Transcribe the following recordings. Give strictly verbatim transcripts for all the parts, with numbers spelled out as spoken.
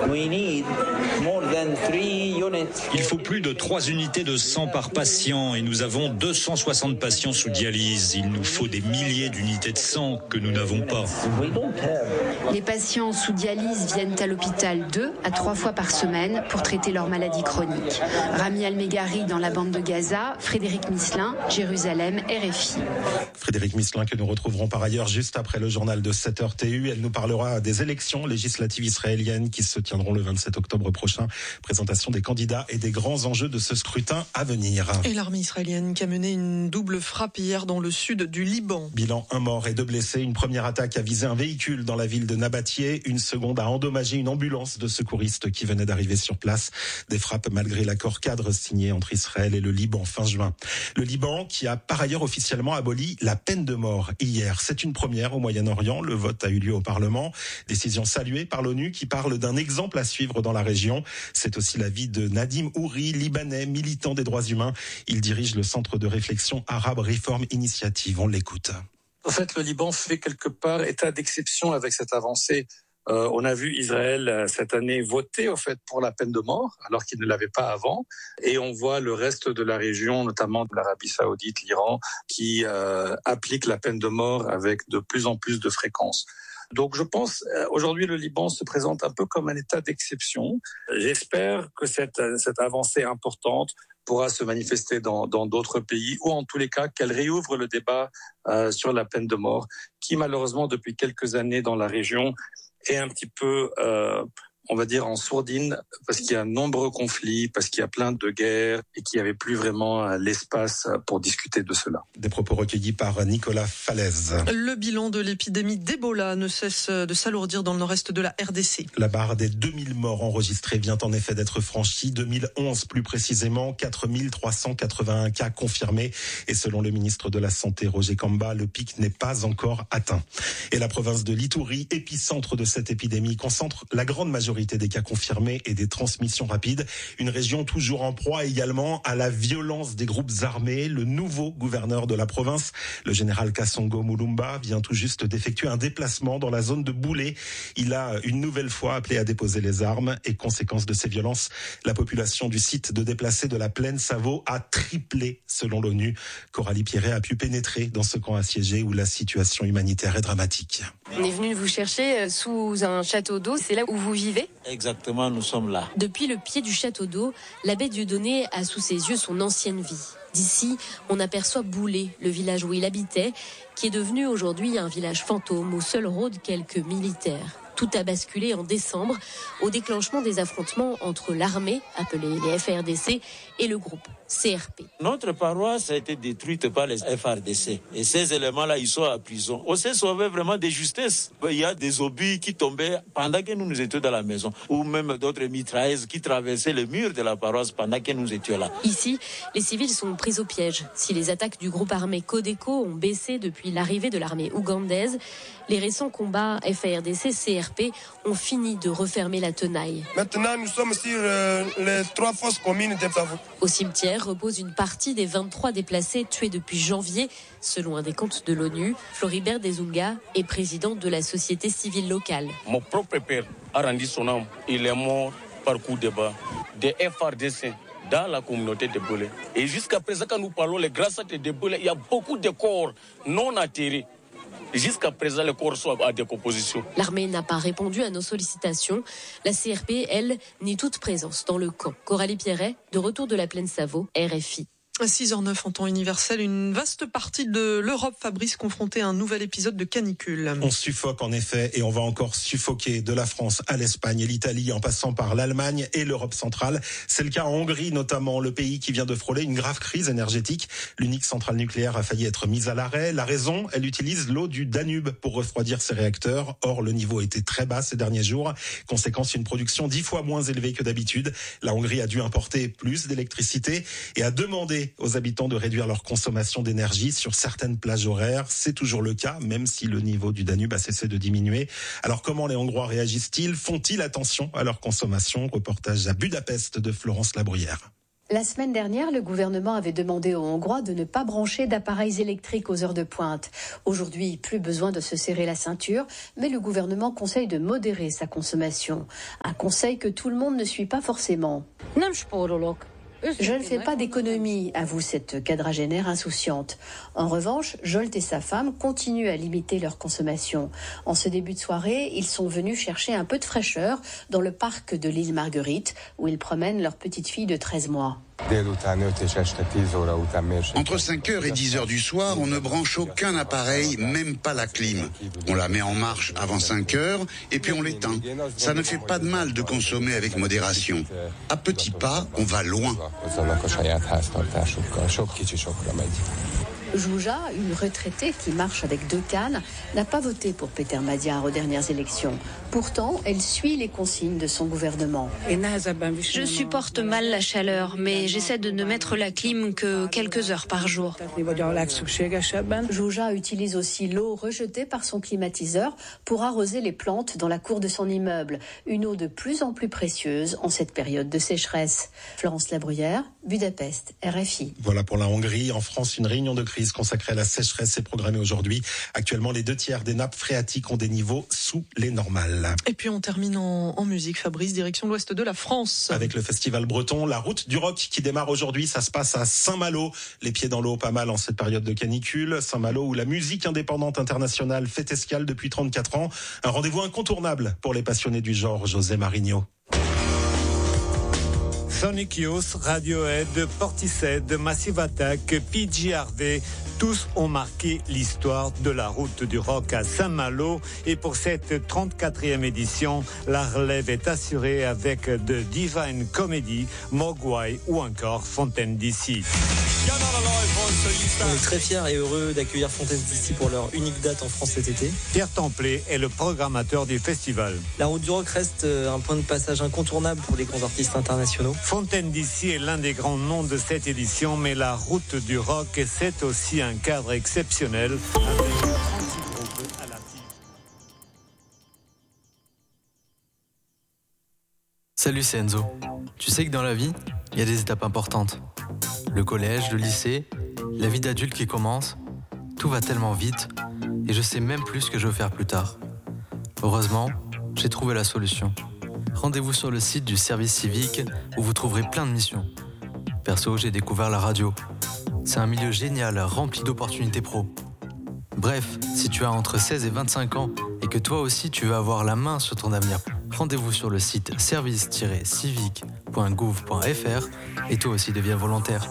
Il faut plus de trois unités de sang par patient et nous avons deux cent soixante patients sous dialyse. Il nous faut des milliers d'unités de sang que nous n'avons pas. Les patients sous dialyse viennent à l'hôpital deux à trois fois par semaine pour traiter leur maladie chronique. Rami Al-Meghari dans la bande de Gaza, Frédéric Misselin, Jérusalem, R F I. Frédéric Misselin que nous retrouverons par ailleurs juste après le journal de sept heures T U. Elle nous parlera des élections législatives israéliennes qui se tiendront le vingt-sept octobre prochain. Présentation des candidats et des grands enjeux de ce scrutin à venir. Et l'armée israélienne qui a mené une double frappe hier dans le sud du Liban. Bilan un mort et deux blessés. Une première attaque a visé un véhicule dans la ville de Nabatieh. Une seconde a endommagé une ambulance de secouristes qui venait d'arriver sur place. Des frappes malgré l'accord cadre signé entre Israël et le Liban fin juin. Le Liban qui a par ailleurs officiellement aboli la peine de mort hier. C'est une première au Moyen-Orient. Le vote a eu lieu au Parlement. Décision saluée par l'ONU qui parle d'un exemple à suivre dans la région. C'est aussi l'avis de Nadim Houri, libanais, militant des droits humains. Il dirige le centre de réflexion Arab Reform Initiative. On l'écoute. En fait, le Liban fait quelque part état d'exception avec cette avancée. Euh, on a vu Israël cette année voter au fait pour la peine de mort, alors qu'il ne l'avait pas avant, et on voit le reste de la région, notamment de l'Arabie Saoudite, l'Iran, qui euh, applique la peine de mort avec de plus en plus de fréquence. Donc je pense aujourd'hui le Liban se présente un peu comme un état d'exception. J'espère que cette cette avancée importante pourra se manifester dans dans d'autres pays, ou en tous les cas qu'elle réouvre le débat euh, sur la peine de mort, qui malheureusement depuis quelques années dans la région est un petit peu, euh, on va dire, en sourdine, parce qu'il y a de nombreux conflits, parce qu'il y a plein de guerres, et qu'il n'y avait plus vraiment l'espace pour discuter de cela. Des propos recueillis par Nicolas Falaise. Le bilan de l'épidémie d'Ebola ne cesse de s'alourdir dans le nord-est de la R D C. La barre des deux mille morts enregistrés vient en effet d'être franchie. deux mille onze plus précisément, quatre mille trois cent quatre-vingt-un cas confirmés. Et selon le ministre de la Santé, Roger Kamba, le pic n'est pas encore atteint. Et la province de l'Ituri, épicentre de cette épidémie, concentre la grande majorité des cas confirmés et des transmissions rapides. Une région toujours en proie également à la violence des groupes armés. Le nouveau gouverneur de la province, le général Kassongo Mulumba, vient tout juste d'effectuer un déplacement dans la zone de Boulé. Il a une nouvelle fois appelé à déposer les armes et conséquence de ces violences, la population du site de déplacés de la plaine Savo a triplé selon l'ONU. Coralie Pierret a pu pénétrer dans ce camp assiégé où la situation humanitaire est dramatique. On est venu vous chercher sous un château d'eau, c'est là où vous vivez ? Exactement, nous sommes là. Depuis le pied du château d'eau, l'abbé Dieudonné a sous ses yeux son ancienne vie. D'ici, on aperçoit Boulé, le village où il habitait, qui est devenu aujourd'hui un village fantôme où seuls rôdent quelques militaires. Tout a basculé en décembre au déclenchement des affrontements entre l'armée, appelée les F R D C, et le groupe C R P. Notre paroisse a été détruite par les F R D C. Et ces éléments-là, ils sont à prison. On s'est sauvé vraiment des justesses. Il y a des obus qui tombaient pendant que nous, nous étions dans la maison. Ou même d'autres mitrailleuses qui traversaient le mur de la paroisse pendant que nous étions là. Ici, les civils sont pris au piège. Si les attaques du groupe armé Codeco ont baissé depuis l'arrivée de l'armée ougandaise, les récents combats F R D C C R P ont fini de refermer la tenaille. Maintenant, nous sommes sur euh, les trois fosses communes de Savo. Au cimetière repose une partie des vingt-trois déplacés tués depuis janvier, selon un décompte de l'ONU. Floribert Desunga est président de la société civile locale. Mon propre père a rendu son âme. Il est mort par coup de bas des F R D C dans la communauté de Boulé. Et jusqu'à présent, quand nous parlons, les grâces de Boulé, il y a beaucoup de corps non atterrés. Jusqu'à présent, les corps sont à décomposition. L'armée n'a pas répondu à nos sollicitations. La C R P, elle, nie toute présence dans le camp. Coralie Pierret, de retour de la plaine Savo, R F I. À six heures neuf en temps universel, une vaste partie de l'Europe, Fabrice, confrontée à un nouvel épisode de canicule. On suffoque en effet et on va encore suffoquer de la France à l'Espagne et l'Italie en passant par l'Allemagne et l'Europe centrale. C'est le cas en Hongrie notamment, le pays qui vient de frôler une grave crise énergétique. L'unique centrale nucléaire a failli être mise à l'arrêt. La raison, elle utilise l'eau du Danube pour refroidir ses réacteurs. Or, le niveau était très bas ces derniers jours. Conséquence, une production dix fois moins élevée que d'habitude. La Hongrie a dû importer plus d'électricité et a demandé aux habitants de réduire leur consommation d'énergie sur certaines plages horaires. C'est toujours le cas, même si le niveau du Danube a cessé de diminuer. Alors comment les Hongrois réagissent-ils ? Font-ils attention à leur consommation ? Reportage à Budapest de Florence Labruyère. La semaine dernière, le gouvernement avait demandé aux Hongrois de ne pas brancher d'appareils électriques aux heures de pointe. Aujourd'hui, plus besoin de se serrer la ceinture, mais le gouvernement conseille de modérer sa consommation. Un conseil que tout le monde ne suit pas forcément. Je ne fais pas d'économie, avoue cette quadragénaire insouciante. En revanche, Jolt et sa femme continuent à limiter leur consommation. En ce début de soirée, ils sont venus chercher un peu de fraîcheur dans le parc de l'île Marguerite, où ils promènent leur petite fille de treize mois. Entre cinq heures et dix heures du soir, on ne branche aucun appareil, même pas la clim. On la met en marche avant cinq heures et puis on l'éteint. Ça ne fait pas de mal de consommer avec modération. À petits pas, on va loin. Jouja, une retraitée qui marche avec deux cannes, n'a pas voté pour Peter Madiar aux dernières élections. Pourtant, elle suit les consignes de son gouvernement. Je supporte mal la chaleur, mais j'essaie de ne mettre la clim que quelques heures par jour. Jouja utilise aussi l'eau rejetée par son climatiseur pour arroser les plantes dans la cour de son immeuble. Une eau de plus en plus précieuse en cette période de sécheresse. Florence Labruyère, Budapest, R F I. Voilà pour la Hongrie. En France, une réunion de crise consacrée à la sécheresse est programmée aujourd'hui. Actuellement, les deux tiers des nappes phréatiques ont des niveaux sous les normales. Et puis on termine en, en musique, Fabrice, direction l'ouest de la France. Avec le festival breton, la route du rock qui démarre aujourd'hui, ça se passe à Saint-Malo. Les pieds dans l'eau pas mal en cette période de canicule. Saint-Malo où la musique indépendante internationale fait escale depuis trente-quatre ans. Un rendez-vous incontournable pour les passionnés du genre, José Marigno. Sonic Youth, Radiohead, Portishead, Massive Attack, P J Harvey, tous ont marqué l'histoire de la route du rock à Saint-Malo. Et pour cette trente-quatrième édition, la relève est assurée avec The Divine Comedy, Mogwai ou encore Fontaine D C. On est très fiers et heureux d'accueillir Fontaine D C pour leur unique date en France cet été. Pierre Templet est le programmateur du festival. La route du rock reste un point de passage incontournable pour les grands artistes internationaux. Fontaine D C est l'un des grands noms de cette édition, mais la route du rock, c'est aussi un cadre exceptionnel avec trente-six groupes à l'actif. Salut, c'est Enzo. Tu sais que dans la vie, il y a des étapes importantes. Le collège, le lycée, la vie d'adulte qui commence. Tout va tellement vite et je sais même plus ce que je veux faire plus tard. Heureusement, j'ai trouvé la solution. Rendez-vous sur le site du service civique où vous trouverez plein de missions. Perso, j'ai découvert la radio. C'est un milieu génial, rempli d'opportunités pro. Bref, si tu as entre seize et vingt-cinq ans et que toi aussi tu veux avoir la main sur ton avenir, rendez-vous sur le site service tiret civique point gouv point f r et toi aussi deviens volontaire.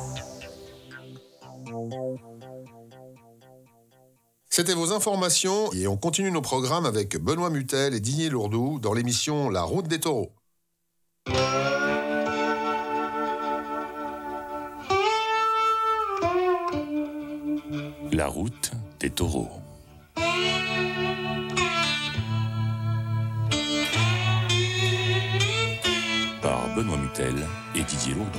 C'était vos informations et on continue nos programmes avec Benoît Mutel et Didier Lourdoux dans l'émission La Route des Taureaux. La route des taureaux. Par Benoît Mutel et Didier Lourdoux.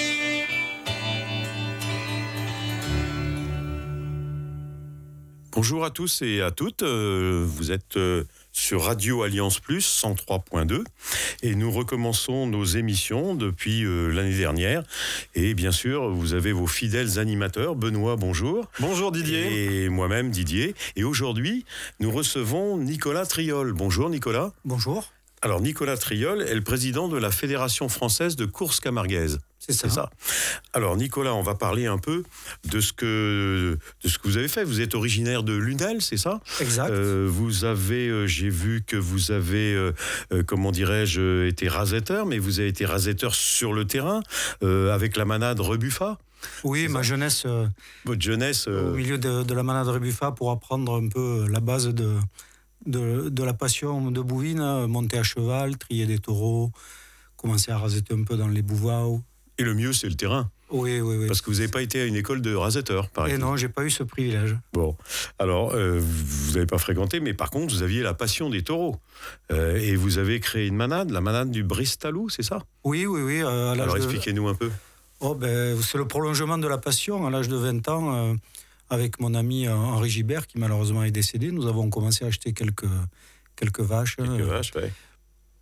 Bonjour à tous et à toutes, euh, vous êtes euh, sur Radio Alliance Plus cent trois point deux et nous recommençons nos émissions depuis euh, l'année dernière et bien sûr vous avez vos fidèles animateurs. Benoît, bonjour. Bonjour Didier. Et moi-même Didier. Et aujourd'hui nous recevons Nicolas Triol. Bonjour Nicolas. Bonjour. Alors Nicolas Triol est le président de la Fédération française de course camarguaise. C'est ça. C'est ça. Alors Nicolas, on va parler un peu de ce que de ce que vous avez fait. Vous êtes originaire de Lunel, c'est ça ? Exact. Euh, vous avez, euh, j'ai vu que vous avez, euh, euh, comment dirais-je, été rasetteur, mais vous avez été rasetteur sur le terrain euh, avec la manade Rebuffa. Oui, ma jeunesse. Euh, Votre jeunesse. Euh... Au milieu de, de la manade Rebuffa pour apprendre un peu la base de de, de la passion de bouvine, monter à cheval, trier des taureaux, commencer à raseter un peu dans les bouvaos. Et le mieux, c'est le terrain. Oui, oui, oui. Parce que vous n'avez pas été à une école de rasetteur, par exemple. Et non, j'ai pas eu ce privilège. Bon, alors, euh, vous n'avez pas fréquenté, mais par contre, vous aviez la passion des taureaux. Euh, et vous avez créé une manade, la manade du Bristalou, c'est ça ? Oui, oui, oui. Euh, à l'âge alors, de... expliquez-nous un peu. Oh, ben, c'est le prolongement de la passion. À l'âge de vingt ans, euh, avec mon ami Henri Gibert, qui malheureusement est décédé, nous avons commencé à acheter quelques, quelques vaches. Quelques euh, vaches, oui.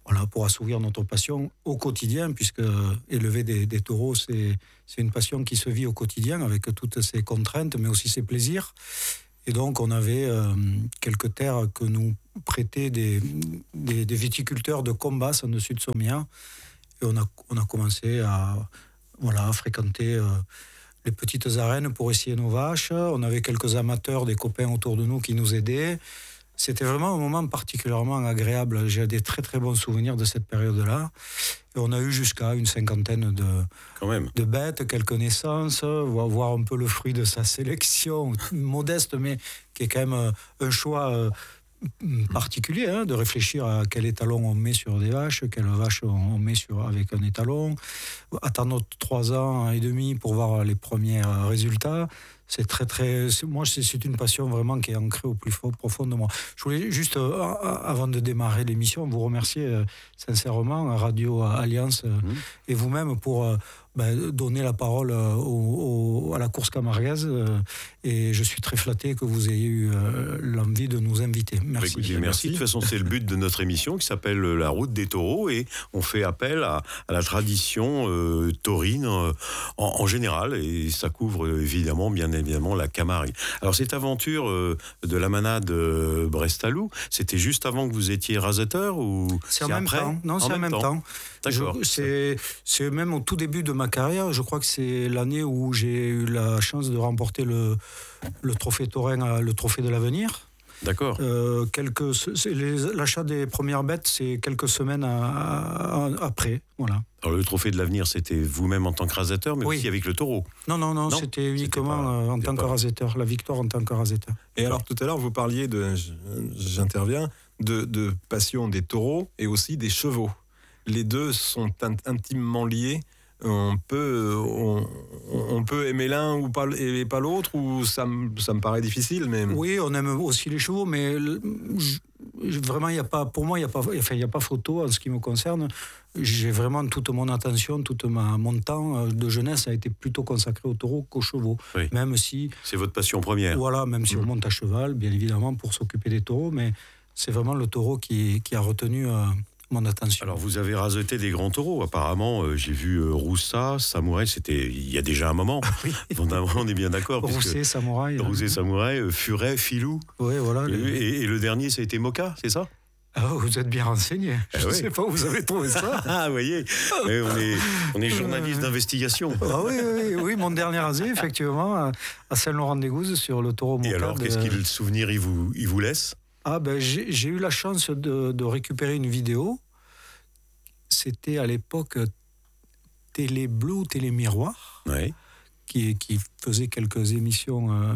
voilà, pour assouvir notre passion au quotidien, puisque élever des, des taureaux, c'est, c'est une passion qui se vit au quotidien avec toutes ses contraintes, mais aussi ses plaisirs. Et donc, on avait euh, quelques terres que nous prêtaient des, des, des viticulteurs de Combas, en dessus de Sommières. Et on a, on a commencé à, voilà, à fréquenter euh, les petites arènes pour essayer nos vaches. On avait quelques amateurs, des copains autour de nous qui nous aidaient. C'était vraiment un moment particulièrement agréable. J'ai des très très bons souvenirs de cette période-là. Et on a eu jusqu'à une cinquantaine de, Quand même. de bêtes, quelques naissances, voir un peu le fruit de sa sélection, modeste, mais qui est quand même un choix particulier, hein, de réfléchir à quel étalon on met sur des vaches, quelle vache on met sur, avec un étalon. Attendre trois ans et demi pour voir les premiers résultats. C'est très, très. C'est, moi, c'est, c'est une passion vraiment qui est ancrée au plus fort, profond de moi. Je voulais juste, euh, avant de démarrer l'émission, vous remercier euh, sincèrement, Radio Alliance euh, mmh. et vous-même pour euh, ben, donner la parole euh, au, au, à la course camarguaise. Euh, et je suis très flatté que vous ayez eu euh, l'envie de nous inviter. Merci. Écoutez, merci. De toute façon, c'est le but de notre émission qui s'appelle La Route des Taureaux et on fait appel à, à la tradition euh, taurine euh, en, en général et ça couvre euh, évidemment, bien évidemment, la Camargue. Alors, cette aventure euh, de la manade euh, Brestalou, c'était juste avant que vous étiez raseteur ou c'est, c'est en même après temps. Non, c'est en même temps. temps. D'accord. Je, c'est, c'est même au tout début de ma carrière. Je crois que c'est l'année où j'ai eu la chance de remporter le, le trophée taurin, le trophée de l'avenir. D'accord. Euh, quelques, c'est les, l'achat des premières bêtes, c'est quelques semaines à, à, à, après. Voilà. Alors, le trophée de l'avenir, c'était vous-même en tant que raseteur, mais oui. aussi avec le taureau. Non, non, non, non c'était uniquement c'était pas, en tant pas... que raseteur. La victoire en tant que raseteur. Et alors, tout à l'heure, vous parliez de, j'interviens, de, de passion des taureaux et aussi des chevaux. Les deux sont intimement liés. On peut, on, on peut aimer l'un ou pas, et pas l'autre, ou ça, ça me paraît difficile. Mais... Oui, on aime aussi les chevaux, mais je, vraiment, y a pas, pour moi, il n'y a, enfin, y a pas photo en ce qui me concerne. J'ai vraiment toute mon attention, tout ma, mon temps de jeunesse a été plutôt consacré aux taureaux qu'aux chevaux. Oui. Même si... C'est votre passion première. Voilà, même si mmh. on monte à cheval, bien évidemment, pour s'occuper des taureaux, mais c'est vraiment le taureau qui, qui a retenu... Euh, mon attention. Alors vous avez raseté des grands taureaux apparemment, euh, j'ai vu euh, Roussa, Samouraï, c'était il y a déjà un moment. Oui. On est bien d'accord. Roussé, Samouraï. Roussé, Samouraï, euh, Furet, Filou. Oui, voilà. Les... Et, et le dernier, ça a été Moka, c'est ça? Ah, vous êtes bien renseigné. Ah je ne oui. sais pas où vous avez trouvé ça. Ah, vous voyez, on est, on est journaliste d'investigation. Ah oui, oui, oui, mon dernier rasé, effectivement, à Saint-Laurent-des-Gouzes, sur le taureau Moka. Et alors, de... qu'est-ce qu'il le souvenir il vous, il vous laisse? Ah ben, j'ai, j'ai eu la chance de, de récupérer une vidéo. C'était à l'époque Télé Bleu ou Télé Miroir, oui. qui, qui faisait quelques émissions euh,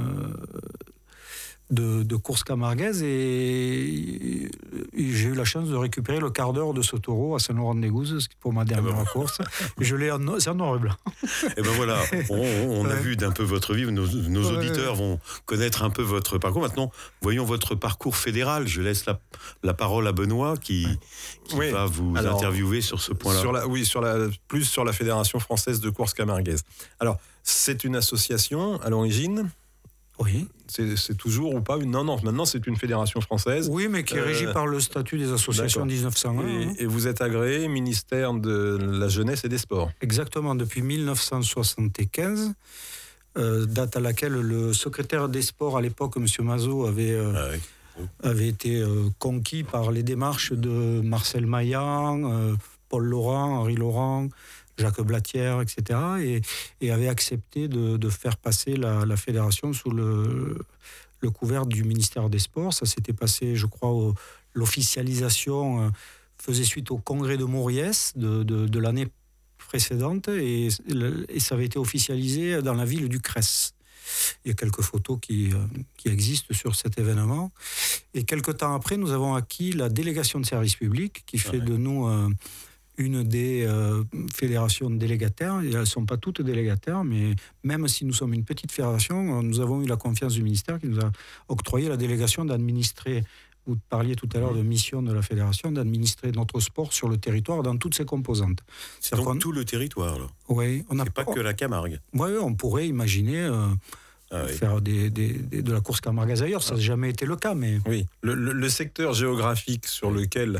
de, de course camarguaise et, et j'ai eu la chance de récupérer le quart d'heure de ce taureau à Saint-Laurent-des-Gouzes pour ma dernière ah ben course. Et je l'ai en, c'est en noir et blanc. Et ben voilà, on, on a ouais. vu d'un peu votre vie, nos, nos ouais. auditeurs vont connaître un peu votre parcours. Maintenant, voyons votre parcours fédéral. Je laisse la, la parole à Benoît qui, qui oui. va vous Alors, interviewer sur ce point-là. Sur la, oui, sur la, plus sur la Fédération française de course camarguaise. Alors, c'est une association à l'origine. Oui. C'est, c'est toujours ou pas une... Non, non, maintenant c'est une fédération française. Oui, mais qui est régie euh, par le statut des associations dix-neuf cent un. Et, hein. et vous êtes agréé ministère de la Jeunesse et des Sports. Exactement, depuis dix-neuf cent soixante-quinze, euh, date à laquelle le secrétaire des Sports à l'époque, M. Mazot, avait, euh, ah oui. avait été euh, conquis par les démarches de Marcel Maillan, euh, Paul Laurent, Henri Laurent, Jacques Blatière, et cetera, et, et avait accepté de, de faire passer la, la fédération sous le, le couvert du ministère des Sports. Ça s'était passé, je crois, au, l'officialisation euh, faisait suite au congrès de Mauriès de, de, de l'année précédente, et, et ça avait été officialisé dans la ville du Crès. Il y a quelques photos qui, euh, qui existent sur cet événement. Et quelques temps après, nous avons acquis la délégation de service public, qui fait ouais. de nous... Euh, une des euh, fédérations délégataires, et elles ne sont pas toutes délégataires, mais même si nous sommes une petite fédération, nous avons eu la confiance du ministère qui nous a octroyé la délégation d'administrer, vous parliez tout à l'heure de mission de la fédération, d'administrer notre sport sur le territoire dans toutes ses composantes. C'est donc on... tout le territoire, là. Oui. On a C'est pas que la Camargue. Oui, on pourrait imaginer... Euh, Ah oui. faire des, des, des, de la course camarguaise ailleurs, ça n'a jamais été le cas. Mais... Oui, le, le, le secteur géographique sur lequel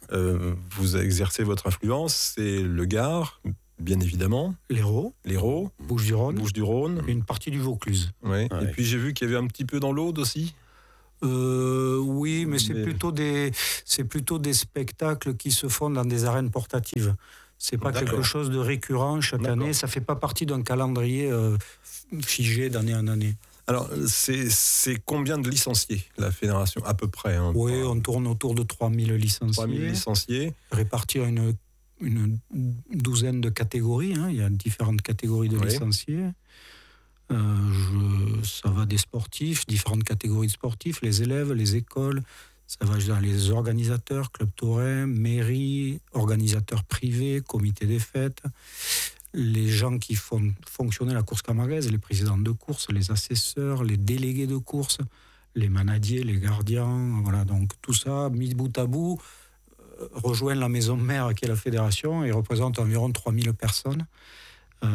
Euh, vous exercez votre influence, c'est le Gard, bien évidemment. L'Hérault. L'Hérault. Bouches-du-Rhône. Bouches-du-Rhône. Et une partie du Vaucluse. Ouais. Ouais. Et puis j'ai vu qu'il y avait un petit peu dans l'Aude aussi. Euh, oui, mais c'est Mais- plutôt des c'est plutôt des spectacles qui se font dans des arènes portatives. C'est pas D'accord. quelque chose de récurrent chaque année. Ça fait pas partie d'un calendrier euh, figé d'année en année. Alors, c'est, c'est combien de licenciés, la fédération, à peu près hein, Oui, on tourne autour de trois mille licenciés. trois mille licenciés. Répartis en une, une douzaine de catégories. Hein. Il y a différentes catégories de Oui. licenciés. Euh, je, ça va des sportifs, différentes catégories de sportifs, les élèves, les écoles. Ça va dans les organisateurs, clubs taurins, mairies, organisateurs privés, comités des fêtes, les gens qui font fonctionner la course camarguaise, les présidents de course, les assesseurs, les délégués de course, les manadiers, les gardiens. Voilà, donc tout ça, mis bout à bout, euh, rejoint la maison mère qui est la fédération et représente environ trois mille personnes. Euh,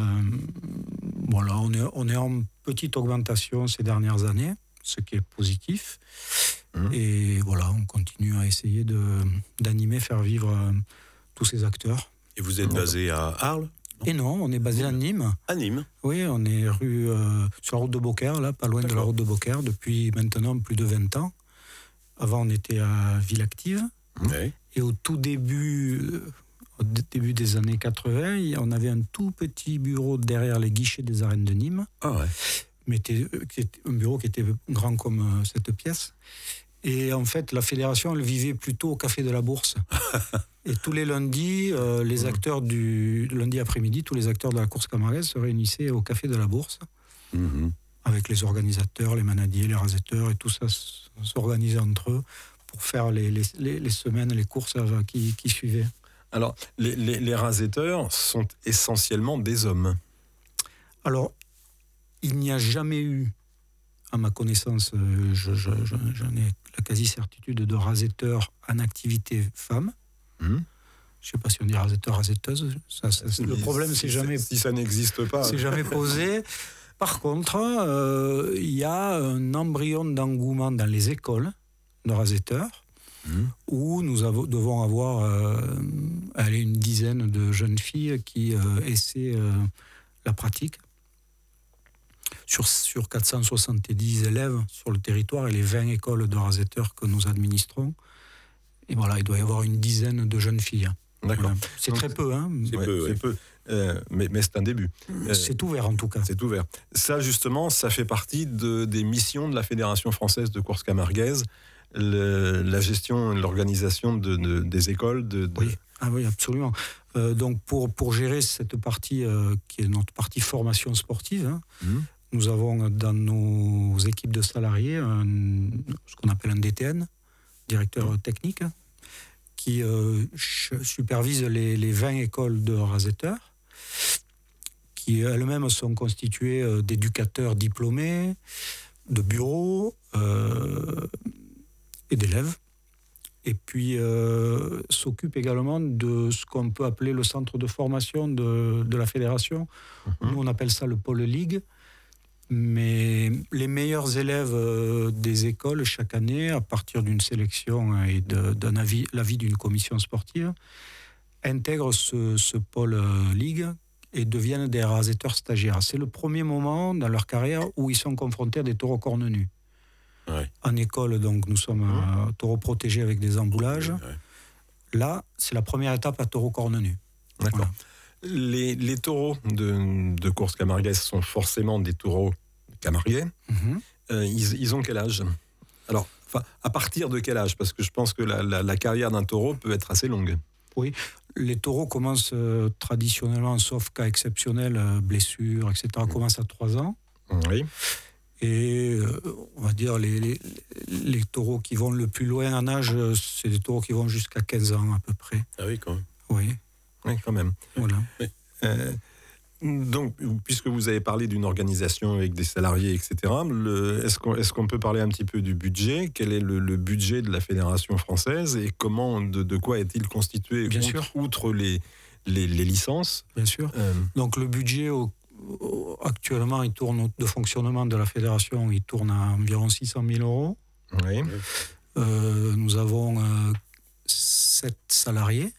voilà, on est, on est en petite augmentation ces dernières années, ce qui est positif. Mmh. Et voilà, on continue à essayer de, d'animer, faire vivre euh, tous ces acteurs. Et vous êtes basé à Arles? Et non, on est basé à Nîmes. À Nîmes? Oui, on est rue, euh, sur la route de Beaucaire, là, pas loin D'accord. de la route de Beaucaire, depuis maintenant plus de vingt ans. Avant, on était à Villeactive. Oui. Et au tout début, euh, au début des années quatre-vingts, on avait un tout petit bureau derrière les guichets des arènes de Nîmes. Ah ouais. Mais était, était un bureau qui était grand comme euh, cette pièce. Et en fait, la fédération, elle vivait plutôt au Café de la Bourse. Et tous les lundis, euh, les acteurs du lundi après-midi, tous les acteurs de la course camarguaise se réunissaient au Café de la Bourse, mmh. avec les organisateurs, les manadiers, les rasetteurs, et tout ça s'organisait entre eux pour faire les, les, les, les semaines, les courses qui, qui suivaient. Alors, les, les, les rasetteurs sont essentiellement des hommes. Alors, il n'y a jamais eu, à ma connaissance, je, je, je, j'en ai la quasi-certitude de rasetteurs en activité femme. Mmh. Je ne sais pas si on dit rasetteur, rasetteuse. Ça, ça, le problème, c'est jamais. Si ça n'existe pas. C'est jamais posé. Par contre, euh, il y a un embryon d'engouement dans les écoles de rasetteurs mmh. où nous avons, devons avoir euh, allez, une dizaine de jeunes filles qui euh, essaient euh, la pratique. Sur, sur quatre cent soixante-dix élèves sur le territoire et les vingt écoles de rasetteurs que nous administrons. Et voilà, il doit y avoir une dizaine de jeunes filles. D'accord. Voilà. C'est Donc, très peu. Hein. C'est ouais, peu, c'est ouais. peu. Euh, mais, mais c'est un début. Euh, c'est ouvert en tout cas. C'est ouvert. Ça, justement, ça fait partie de, des missions de la Fédération française de course camarguaise, le, la gestion, l'organisation de, de, des écoles. De, de... Oui. Ah oui, absolument. Euh, donc, pour, pour gérer cette partie euh, qui est notre partie formation sportive, hein, mmh. nous avons dans nos équipes de salariés un, ce qu'on appelle un D T N, directeur technique, qui euh, supervise les, les vingt écoles de rasetteurs, qui elles-mêmes sont constituées euh, d'éducateurs diplômés, de bureaux euh, et d'élèves, et puis euh, s'occupe également de ce qu'on peut appeler le centre de formation de, de la fédération. Mmh. Nous, on appelle ça le pôle ligue. Mais les meilleurs élèves euh, des écoles, chaque année, à partir d'une sélection et de, d'un avis, l'avis d'une commission sportive, intègrent ce, ce pôle euh, ligue et deviennent des rasetteurs stagiaires. C'est le premier moment dans leur carrière où ils sont confrontés à des taureaux cornes nus. Ouais. En école, donc, nous sommes mmh. euh, taureaux protégés avec des emboulages. Ouais. Là, c'est la première étape à taureaux cornes nus. D'accord. Voilà. Les, les taureaux de, de course camarguaise sont forcément des taureaux camarguais. Mmh. Euh, ils, ils ont quel âge? Alors, à partir de quel âge? Parce que je pense que la, la, la carrière d'un taureau peut être assez longue. Oui, les taureaux commencent euh, traditionnellement, sauf cas exceptionnels, euh, blessures, et cetera, mmh. commencent à trois ans. Oui. Et euh, on va dire les, les, les taureaux qui vont le plus loin en âge, c'est des taureaux qui vont jusqu'à quinze ans à peu près. Ah oui, quand même. Oui. Oui, quand même. Voilà. Oui. Euh, donc, puisque vous avez parlé d'une organisation avec des salariés, et cetera, le, est-ce, qu'on, est-ce qu'on peut parler un petit peu du budget? Quel est le, le budget de la Fédération française et comment, de, de quoi est-il constitué? Bien outre, sûr. outre les, les, les licences? Bien sûr. Euh, donc, le budget, au, au, actuellement, il tourne de fonctionnement de la Fédération, il tourne à environ six cent mille euros. Oui. Euh, nous avons... Euh, sept salariés.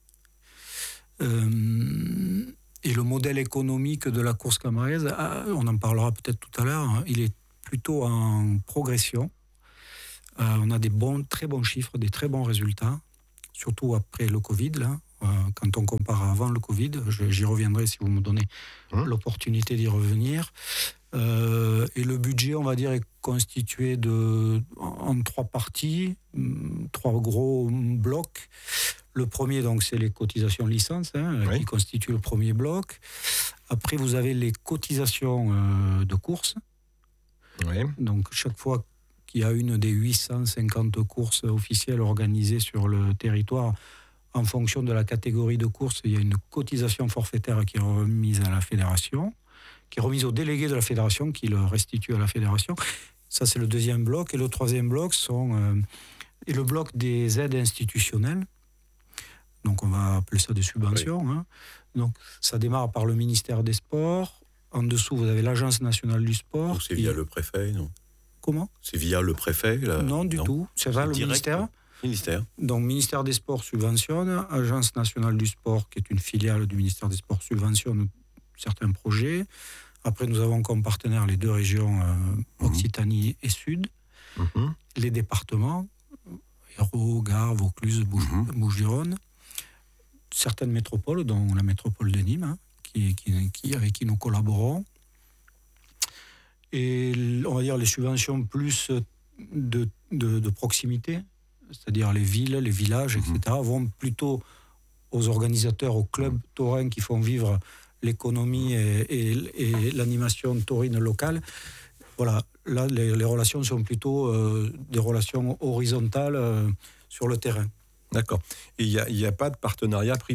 Euh, et le modèle économique de la course camarguaise, on en parlera peut-être tout à l'heure, hein, il est plutôt en progression. Euh, on a des bons, très bons chiffres, des très bons résultats, surtout après le Covid, là. Euh, quand on compare avant le Covid, je, j'y reviendrai si vous me donnez mmh. l'opportunité d'y revenir. Euh, et le budget, on va dire, est constitué de, en trois parties, trois gros blocs. Le premier, donc, c'est les cotisations licence, hein, oui. qui constituent le premier bloc. Après, vous avez les cotisations euh, de course. Oui. Donc, chaque fois qu'il y a une des huit cent cinquante courses officielles organisées sur le territoire, en fonction de la catégorie de course, il y a une cotisation forfaitaire qui est remise à la fédération, qui est remise au délégué de la fédération, qui le restitue à la fédération. Ça, c'est le deuxième bloc. Et le troisième bloc sont, euh, est le bloc des aides institutionnelles. Donc, on va appeler ça des subventions. Oui. Hein. Donc, ça démarre par le ministère des Sports. En dessous, vous avez l'Agence nationale du sport. Donc, c'est via et... le préfet, non ? Comment ? C'est via le préfet là... Non, du non. tout. C'est ça, le direct, ministère. Ministère. Donc, ministère des Sports subventionne. Agence nationale du sport, qui est une filiale du ministère des Sports, subventionne certains projets. Après, nous avons comme partenaires les deux régions euh, Occitanie mmh. et Sud. Mmh. Les départements, Hérault, Gare, Vaucluse, Bouches, mmh. Bouches-du-Rhône. Certaines métropoles, dont la métropole de Nîmes, hein, qui, qui, qui, avec qui nous collaborons. Et on va dire les subventions plus de, de, de proximité, c'est-à-dire les villes, les villages, mmh. et cetera, vont plutôt aux organisateurs, aux clubs mmh. taurins qui font vivre l'économie et, et, et l'animation taurine locale. Voilà, là, les, les relations sont plutôt euh, des relations horizontales euh, sur le terrain. D'accord. Et il n'y a, a pas de partenariat privé ?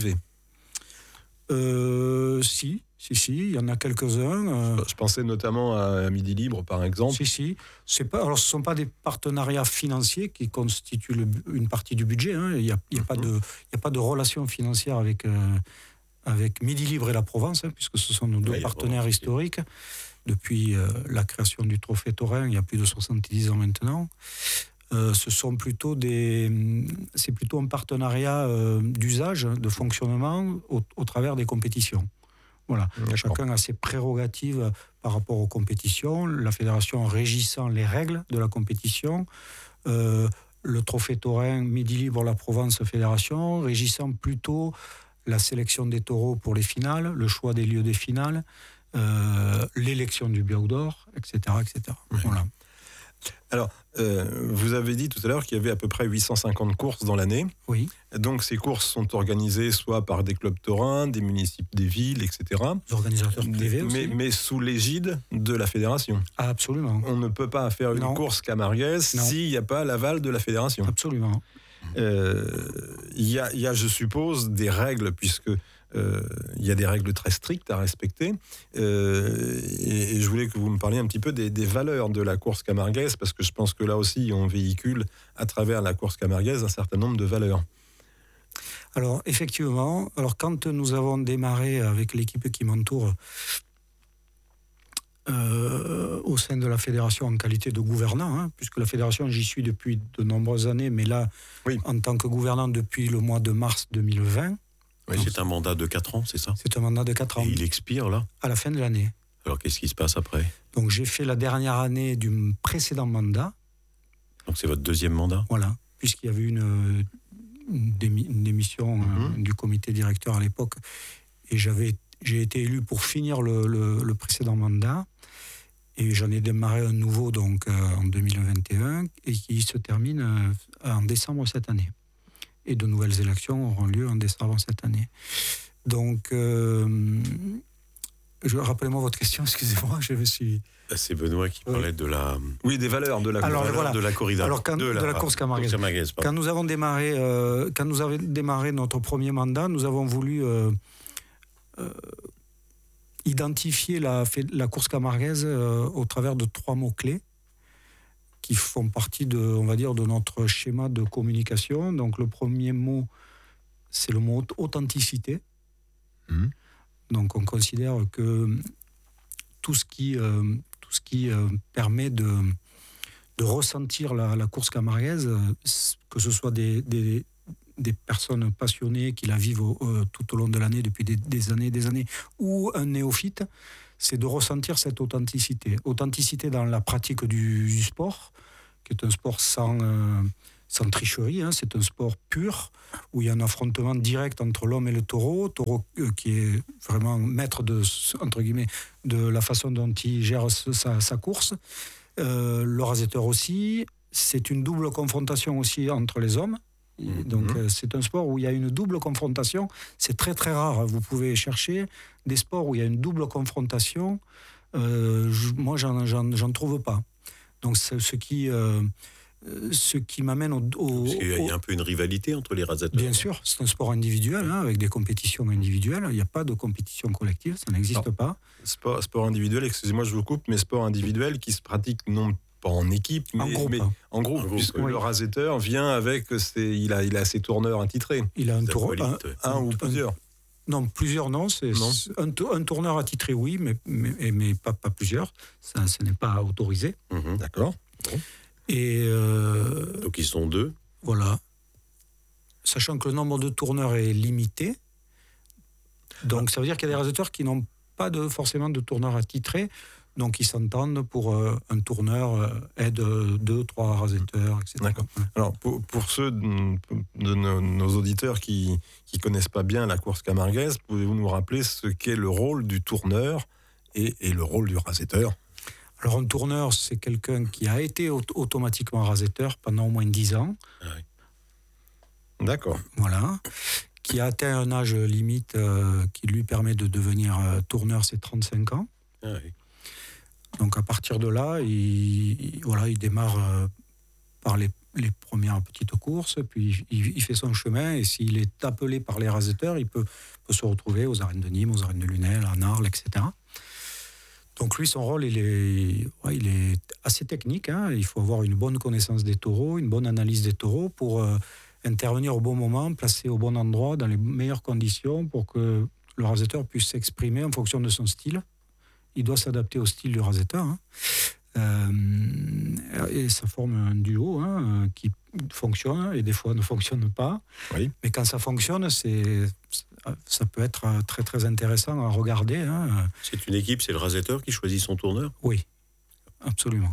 euh, Si, si, si, il y en a quelques-uns. Euh... Je pensais notamment à Midi Libre, par exemple. Si, si. C'est pas, alors, ce ne sont pas des partenariats financiers qui constituent le, une partie du budget. Hein. Il n'y a, il y a, mm-hmm. pas de, il y a pas de relation financière avec, euh, avec Midi Libre et la Provence, hein, puisque ce sont nos deux ouais, partenaires vraiment, historiques. Depuis euh, la création du Trophée Taurin, il y a plus de soixante-dix ans maintenant. Euh, ce sont plutôt des, c'est plutôt un partenariat euh, d'usage, de fonctionnement au, au travers des compétitions. Voilà. D'accord. Chacun a ses prérogatives par rapport aux compétitions. La fédération régissant les règles de la compétition, euh, le Trophée Taurin, Midi Libre, la Provence Fédération, régissant plutôt la sélection des taureaux pour les finales, le choix des lieux des finales, euh, l'élection du Biau d'Or, et cetera, et cetera. Oui. Voilà. Alors, euh, vous avez dit tout à l'heure qu'il y avait à peu près huit cent cinquante courses dans l'année. Oui. Donc, ces courses sont organisées soit par des clubs taurins, des municipes, des villes, et cetera. Des organisateurs privés aussi. Mais, mais sous l'égide de la fédération. Ah, absolument. On ne peut pas faire une non. course camarguaise s'il n'y a pas l'aval de la fédération. Absolument. Euh, il y a, il y a, je suppose, des règles, puisque euh, il y a des règles très strictes à respecter. Euh, et, et je voulais que vous me parliez un petit peu des, des valeurs de la course camarguaise, parce que je pense que là aussi, on véhicule à travers la course camarguaise un certain nombre de valeurs. Alors, effectivement, alors quand nous avons démarré avec l'équipe qui m'entoure euh, au sein de la fédération en qualité de gouvernant, hein, puisque la fédération, j'y suis depuis de nombreuses années, mais là, oui. en tant que gouvernant depuis le mois de mars deux mille vingt. Oui, c'est un mandat de quatre ans, c'est ça ? C'est un mandat de quatre ans. Et il expire, là ? À la fin de l'année. Alors, qu'est-ce qui se passe après ? Donc, j'ai fait la dernière année du précédent mandat. Donc, c'est votre deuxième mandat ? Voilà, puisqu'il y avait une, une, démi, une démission mm-hmm. euh, du comité directeur à l'époque. Et j'avais, j'ai été élu pour finir le, le, le précédent mandat. Et j'en ai démarré un nouveau donc, euh, en deux mille vingt et un et qui se termine euh, en décembre cette année. Et de nouvelles élections auront lieu en décembre cette année. Donc, euh, je, rappelez-moi votre question, excusez-moi, je me suis... C'est Benoît qui parlait de la... Oui, des valeurs de la, Alors, valeurs voilà. de la corrida. Alors, quand, de, la, de la course camarguaise. Quand nous avons démarré, euh, quand nous avons démarré notre premier mandat, nous avons voulu euh, euh, identifier la, la course camarguaise euh, au travers de trois mots-clés qui font partie de, on va dire, de notre schéma de communication. Donc, le premier mot, c'est le mot authenticité. Mmh. Donc, on considère que tout ce qui, euh, tout ce qui euh, permet de, de ressentir la, la course camarguaise, que ce soit des, des, des personnes passionnées qui la vivent euh, tout au long de l'année depuis des, des années et des années, ou un néophyte, c'est de ressentir cette authenticité. Authenticité dans la pratique du, du sport, qui est un sport sans, euh, sans tricherie, hein, c'est un sport pur, où il y a un affrontement direct entre l'homme et le taureau, taureau euh, qui est vraiment maître de, entre guillemets, de la façon dont il gère sa, sa course. Euh, le rasetteur aussi, c'est une double confrontation aussi entre les hommes. Donc mmh. euh, c'est un sport où il y a une double confrontation. C'est très très rare. Vous pouvez chercher des sports où il y a une double confrontation. Euh, je, moi, j'en, j'en, j'en trouve pas. Donc c'est ce qui, euh, ce qui m'amène au, au Parce qu'il y a, au... il y a un peu une rivalité entre les rasetteurs. Bien sûr, c'est un sport individuel, hein, avec des compétitions individuelles. Il n'y a pas de compétition collective, ça n'existe non. pas. Sport, sport individuel, excusez-moi, je vous coupe, mais sport individuel qui se pratique non pas en équipe, mais en groupe, mais en groupe, en groupe puisque oui. le rasetteur vient avec ses, il a, il a ses tourneurs attitrés. Il a un tourneur, un, un ou plusieurs. Un, non, plusieurs non. C'est, non. c'est un, un tourneur attitré, oui, mais, mais, mais pas, pas plusieurs. Ça, ce n'est pas autorisé. Mmh, d'accord. Bon. Et euh, donc ils sont deux. Voilà. Sachant que le nombre de tourneurs est limité, donc ah. ça veut dire qu'il y a des rasetteurs qui n'ont pas de, forcément de tourneurs attitrés. Donc, ils s'entendent pour euh, un tourneur euh, aide deux, trois rasetteurs, et cetera. D'accord. Alors, pour, pour ceux de, de nos, nos auditeurs qui ne connaissent pas bien la course camarguaise, pouvez-vous nous rappeler ce qu'est le rôle du tourneur et, et le rôle du rasetteur ? Alors, un tourneur, c'est quelqu'un qui a été aut- automatiquement rasetteur pendant au moins dix ans. Ah oui. D'accord. Voilà. Qui a atteint un âge limite euh, qui lui permet de devenir euh, tourneur, c'est trente-cinq ans. Ah oui. Donc à partir de là, il, il, voilà, il démarre euh, par les, les premières petites courses, puis il, il fait son chemin, et s'il est appelé par les rasetteurs, il peut, peut se retrouver aux arènes de Nîmes, aux arènes de Lunel, à Narles, et cetera. Donc lui, son rôle, il est, ouais, il est assez technique, hein. Il faut avoir une bonne connaissance des taureaux, une bonne analyse des taureaux pour euh, intervenir au bon moment, placer au bon endroit, dans les meilleures conditions, pour que le rasetteur puisse s'exprimer en fonction de son style. Il doit s'adapter au style du rasetteur. Hein. Euh, et ça forme un duo hein, qui fonctionne et des fois ne fonctionne pas. Oui. Mais quand ça fonctionne, c'est, ça peut être très très intéressant à regarder. Hein. C'est une équipe, c'est le rasetteur qui choisit son tourneur ? Oui, absolument.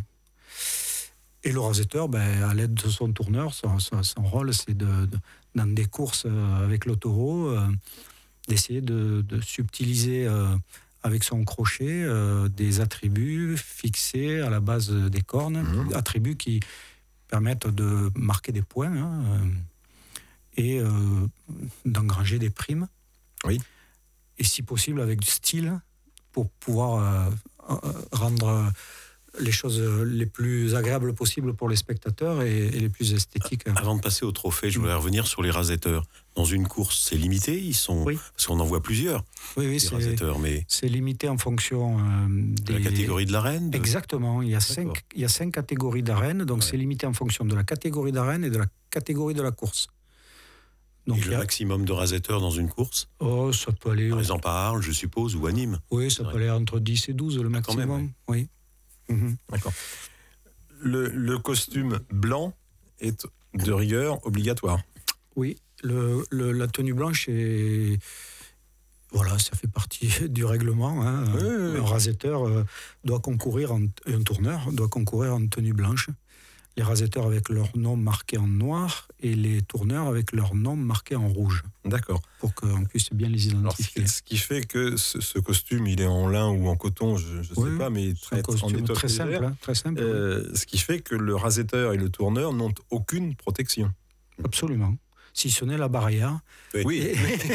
Et le rasetteur, ben, à l'aide de son tourneur, son, son, son rôle, c'est de, de, dans des courses avec le taureau, euh, d'essayer de, de subtiliser... Euh, avec son crochet, euh, des attributs fixés à la base des cornes, mmh. attributs qui permettent de marquer des points hein, euh, et euh, d'engranger des primes. Oui. Et si possible avec du style pour pouvoir euh, rendre les choses les plus agréables possibles pour les spectateurs et, et les plus esthétiques. Avant de passer au trophée, je voudrais revenir sur les rasetteurs. Dans une course, c'est limité, ils sont oui. parce qu'on en voit plusieurs. Oui, oui, c'est, rasetteurs, mais c'est limité en fonction euh, des... de la catégorie de l'arène. De... Exactement, il y a cinq, il y a cinq catégories d'arène, donc ouais. c'est limité en fonction de la catégorie d'arène et de la catégorie de la course. Donc, et le a... maximum de rasetteurs dans une course ? Oh, ça peut aller. Par exemple à Arles, je suppose, ou à Nîmes. Oui, ça peut aller entre dix et douze le maximum. Quand même, oui. oui. Mmh. D'accord. Le, le costume blanc est de rigueur obligatoire. Oui, le, le, la tenue blanche est... Voilà, ça fait partie du règlement. Hein. Oui, oui, oui. Un rasetteur euh, doit concourir, en, un tourneur doit concourir en tenue blanche. Les rasetteurs avec leur nom marqué en noir et les tourneurs avec leur nom marqué en rouge. D'accord. Pour qu'on puisse bien les identifier. Alors, ce qui fait que ce, ce costume, il est en lin ou en coton, je ne sais oui, pas, mais très, un costume en très simple. Hein, très simple euh, oui. Ce qui fait que le rasetteur et le tourneur n'ont aucune protection. Absolument. Si ce n'est la barrière. Oui. oui.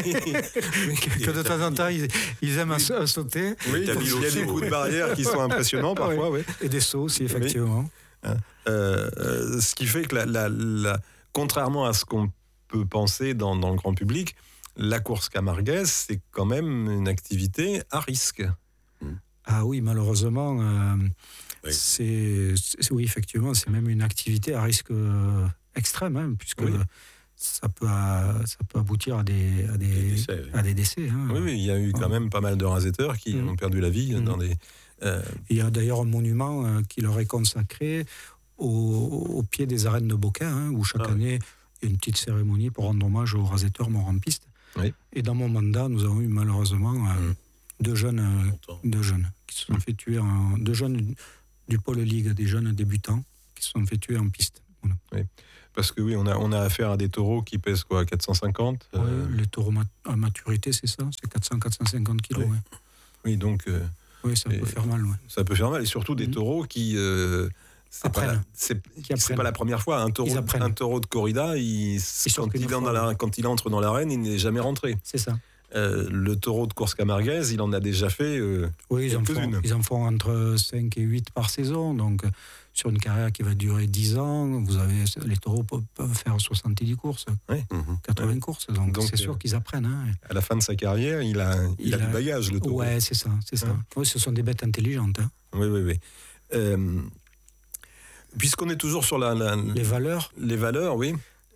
que, que de temps en temps, ils, ils aiment oui. à sauter. Oui, il y a des coups de barrière qui sont impressionnants parfois. Oui. Et des sauts aussi, effectivement. Oui. Euh, ce qui fait que, la, la, la, contrairement à ce qu'on peut penser dans, dans le grand public, la course camarguaise, c'est quand même une activité à risque. Ah oui, malheureusement, euh, oui. C'est, c'est, oui, effectivement, c'est même une activité à risque euh, extrême, hein, puisque oui. ça, peut, euh, ça peut aboutir à des, à des, des décès. Oui, à des décès hein. oui, oui, il y a eu quand même pas mal de rasetteurs qui mmh. ont perdu la vie mmh. dans des... Euh... Il y a d'ailleurs un monument euh, qui leur est consacré au, au pied des arènes de Beaucaire, hein, où chaque ah, année, et une petite cérémonie pour rendre hommage aux rasetteurs morts en piste. Oui. Et dans mon mandat, nous avons eu malheureusement euh, mmh. deux, jeunes, euh, deux jeunes qui se sont mmh. fait tuer, en, deux jeunes du pôle Ligue, des jeunes débutants qui se sont fait tuer en piste. Voilà. Oui. Parce que oui, on a, on a affaire à des taureaux qui pèsent quoi, quatre cent cinquante Oui, euh... les taureaux mat- à maturité, c'est ça, c'est quatre cents à quatre cent cinquante kilos. Oui, ouais. oui donc... Euh, oui, ça peut faire mal. Ouais. Ça peut faire mal, et surtout des mmh. taureaux qui... Euh, c'est, pas la, c'est, c'est pas la première fois. Un taureau, un taureau de corrida, il, quand, il dans la, quand il entre dans l'arène, il n'est jamais rentré. C'est ça. Euh, le taureau de course camarguaise, il en a déjà fait euh, oui, ils en, font, ils en font entre cinq et huit par saison. Donc, sur une carrière qui va durer dix ans, vous avez, les taureaux peuvent faire soixante-dix courses, oui. quatre-vingts oui. courses. Donc, donc, c'est sûr euh, qu'ils apprennent. Hein. À la fin de sa carrière, il a, il, il a, a du bagage, le taureau. Oui, c'est ça. C'est ça. Hein. Oui, ce sont des bêtes intelligentes. Hein. Oui, oui, oui. Euh, puisqu'on est toujours sur la, la, les valeurs. Les valeurs, oui.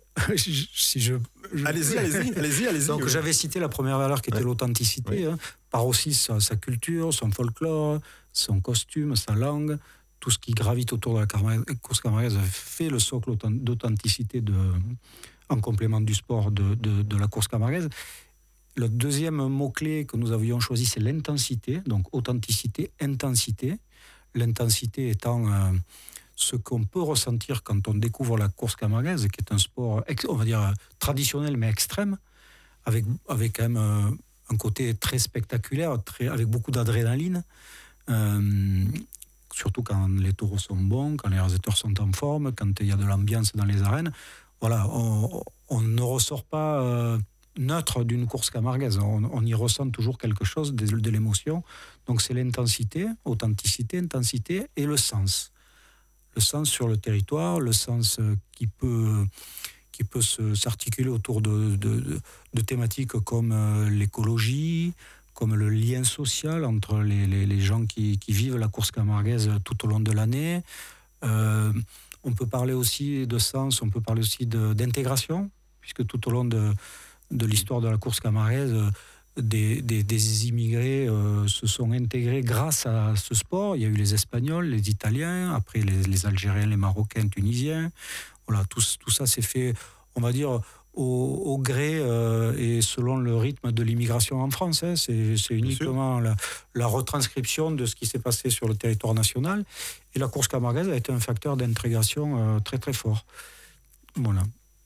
si je, je... Allez-y, allez-y, allez-y, allez-y. Donc, oui. j'avais cité la première valeur qui était ouais. l'authenticité, oui. hein, par aussi sa, sa culture, son folklore, son costume, sa langue, tout ce qui gravite autour de la car- course camarguaise fait le socle d'authenticité de, en complément du sport de, de, de la course camarguaise. Le deuxième mot-clé que nous avions choisi, c'est l'intensité, donc authenticité, intensité. L'intensité étant euh, ce qu'on peut ressentir quand on découvre la course camarguaise, qui est un sport, on va dire, traditionnel mais extrême, avec, avec quand même euh, un côté très spectaculaire, très, avec beaucoup d'adrénaline, euh, surtout quand les taureaux sont bons, quand les rasetteurs sont en forme, quand il y a de l'ambiance dans les arènes. Voilà, on, on ne ressort pas euh, neutre d'une course camarguaise, on, on y ressent toujours quelque chose, de, de l'émotion. Donc c'est l'intensité, authenticité, intensité et le sens. Le sens sur le territoire, le sens qui peut, qui peut se, s'articuler autour de, de, de, de thématiques comme euh, l'écologie, comme le lien social entre les, les, les gens qui, qui vivent la course camarguaise tout au long de l'année. Euh, on peut parler aussi de sens, on peut parler aussi de, d'intégration, puisque tout au long de, de l'histoire de la course camarguaise, Des, des, des immigrés euh, se sont intégrés grâce à ce sport. Il y a eu les Espagnols, les Italiens, après les, les Algériens, les Marocains, Tunisiens. Voilà, tout, tout ça s'est fait, on va dire, au, au gré euh, et selon le rythme de l'immigration en France. Hein. C'est, c'est uniquement la, la retranscription de ce qui s'est passé sur le territoire national. Et la course camarguaise a été un facteur d'intégration euh, très très fort. Voilà.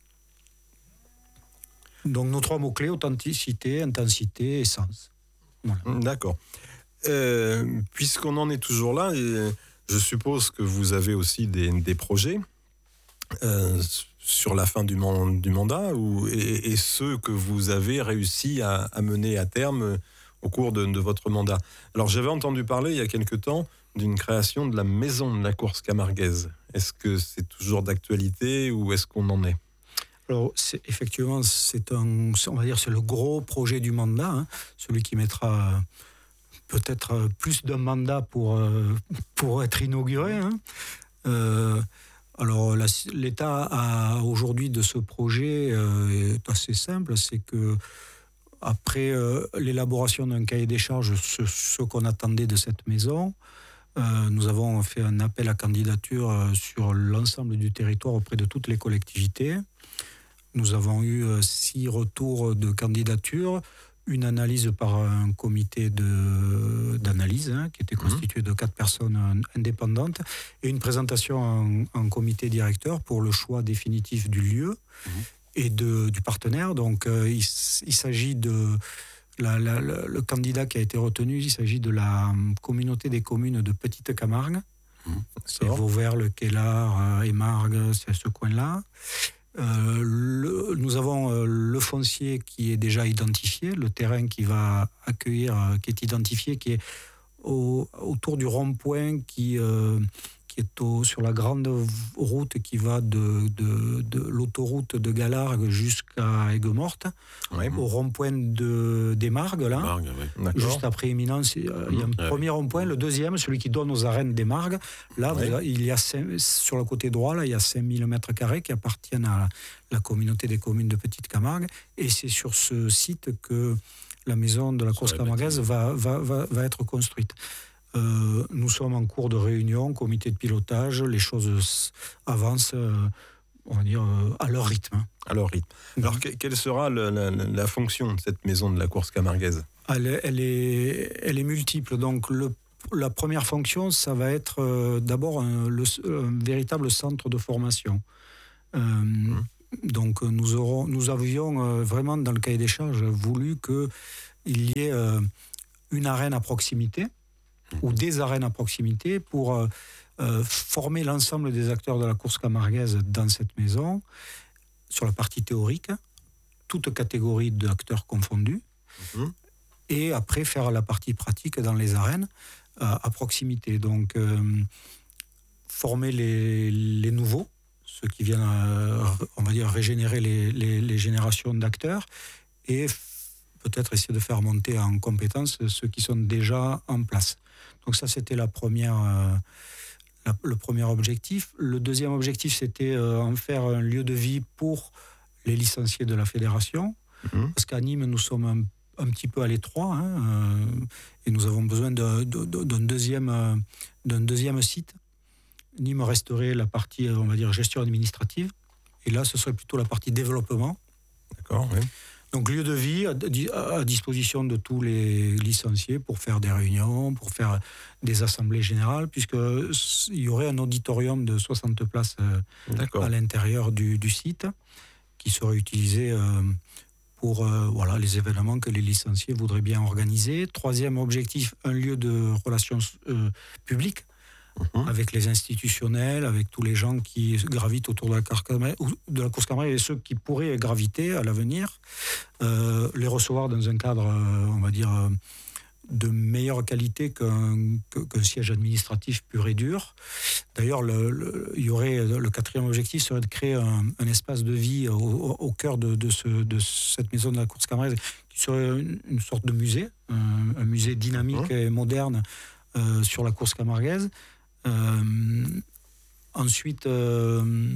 Donc nos trois mots-clés, authenticité, intensité et sens. Voilà. D'accord. Euh, puisqu'on en est toujours là, je suppose que vous avez aussi des, des projets euh, sur la fin du, man, du mandat ou, et, et ceux que vous avez réussi à, à mener à terme au cours de, de votre mandat. Alors j'avais entendu parler il y a quelque temps d'une création de la maison de la course camarguaise. Est-ce que c'est toujours d'actualité ou est-ce qu'on en est ? Alors, c'est, effectivement, c'est un, on va dire, c'est le gros projet du mandat, hein, celui qui mettra peut-être plus d'un mandat pour, pour être inauguré. Hein. Euh, alors, la, l'état a, aujourd'hui de ce projet euh, est assez simple, c'est que après euh, l'élaboration d'un cahier des charges, ce, ce qu'on attendait de cette maison, euh, nous avons fait un appel à candidature sur l'ensemble du territoire auprès de toutes les collectivités. Nous avons eu six retours de candidature, une analyse par un comité de, d'analyse hein, qui était constitué de quatre personnes indépendantes et une présentation en, en comité directeur pour le choix définitif du lieu mmh. et de, du partenaire. Donc euh, il, il s'agit de la, la, la, le candidat qui a été retenu, il s'agit de la communauté des communes de Petite Camargue. Mmh. C'est Vauvert, le Quélard, Émargues, c'est ce coin-là. Euh, le, nous avons euh, le foncier qui est déjà identifié, le terrain qui va accueillir, euh, qui est identifié, qui est au, autour du rond-point qui, euh, qui est au, sur la grande route qui va de, de, de l'autoroute de Galargues jusqu'à Aigues-Mortes, ouais. au rond-point de, des Margues, là, Margues, ouais. juste après Éminence. Il y a un ouais. premier rond-point, le deuxième, celui qui donne aux arènes des Margues. Là, ouais. vous, il y a cinq, sur le côté droit, là, il y a cinq mille mètres carrés qui appartiennent à la, la communauté des communes de Petite Camargue. Et c'est sur ce site que la maison de la course camarguaise va, va, va, va être construite. Euh, nous sommes en cours de réunion, comité de pilotage, les choses avancent euh, on va dire, à leur rythme. À leur rythme. Alors, que, quelle sera le, la, la fonction de cette maison de la course camarguaise ? elle est, elle, est, elle est multiple. Donc, le, la première fonction, ça va être euh, d'abord un, le, un véritable centre de formation. Euh, mmh. Donc, nous, aurons, nous avions euh, vraiment, dans le cahier des charges, voulu qu'il y ait euh, une arène à proximité, mmh. ou des arènes à proximité, pour euh, euh, former l'ensemble des acteurs de la course camarguaise dans cette maison, sur la partie théorique, toute catégorie d'acteurs confondus, mmh. et après faire la partie pratique dans les arènes euh, à proximité. Donc, euh, former les, les nouveaux, ceux qui viennent, euh, on va dire, régénérer les, les, les générations d'acteurs, et f- peut-être essayer de faire monter en compétence ceux qui sont déjà en place. Donc ça, c'était la première, euh, la, le premier objectif. Le deuxième objectif, c'était euh, en faire un lieu de vie pour les licenciés de la fédération, mmh. parce qu'à Nîmes, nous sommes un, un petit peu à l'étroit, hein, euh, et nous avons besoin de, de, de, d'un, deuxième, euh, d'un deuxième site. Nîmes resterait la partie, on va dire, gestion administrative. Et là, ce serait plutôt la partie développement. D'accord, oui. Donc, lieu de vie à, à disposition de tous les licenciés pour faire des réunions, pour faire des assemblées générales, puisqu'il y aurait un auditorium de soixante places euh, à l'intérieur du, du site qui serait utilisé euh, pour euh, voilà, les événements que les licenciés voudraient bien organiser. Troisième objectif, un lieu de relations euh, publiques, Mmh. avec les institutionnels, avec tous les gens qui gravitent autour de la, de la course camarguaise et ceux qui pourraient graviter à l'avenir, euh, les recevoir dans un cadre, euh, on va dire, euh, de meilleure qualité qu'un, qu'un siège administratif pur et dur. D'ailleurs, le, le, il y aurait, le quatrième objectif serait de créer un, un espace de vie au, au cœur de, de, ce, de cette maison de la course camarguaise, qui serait une, une sorte de musée, un, un musée dynamique mmh. et moderne euh, sur la course camarguaise. Euh, ensuite, euh,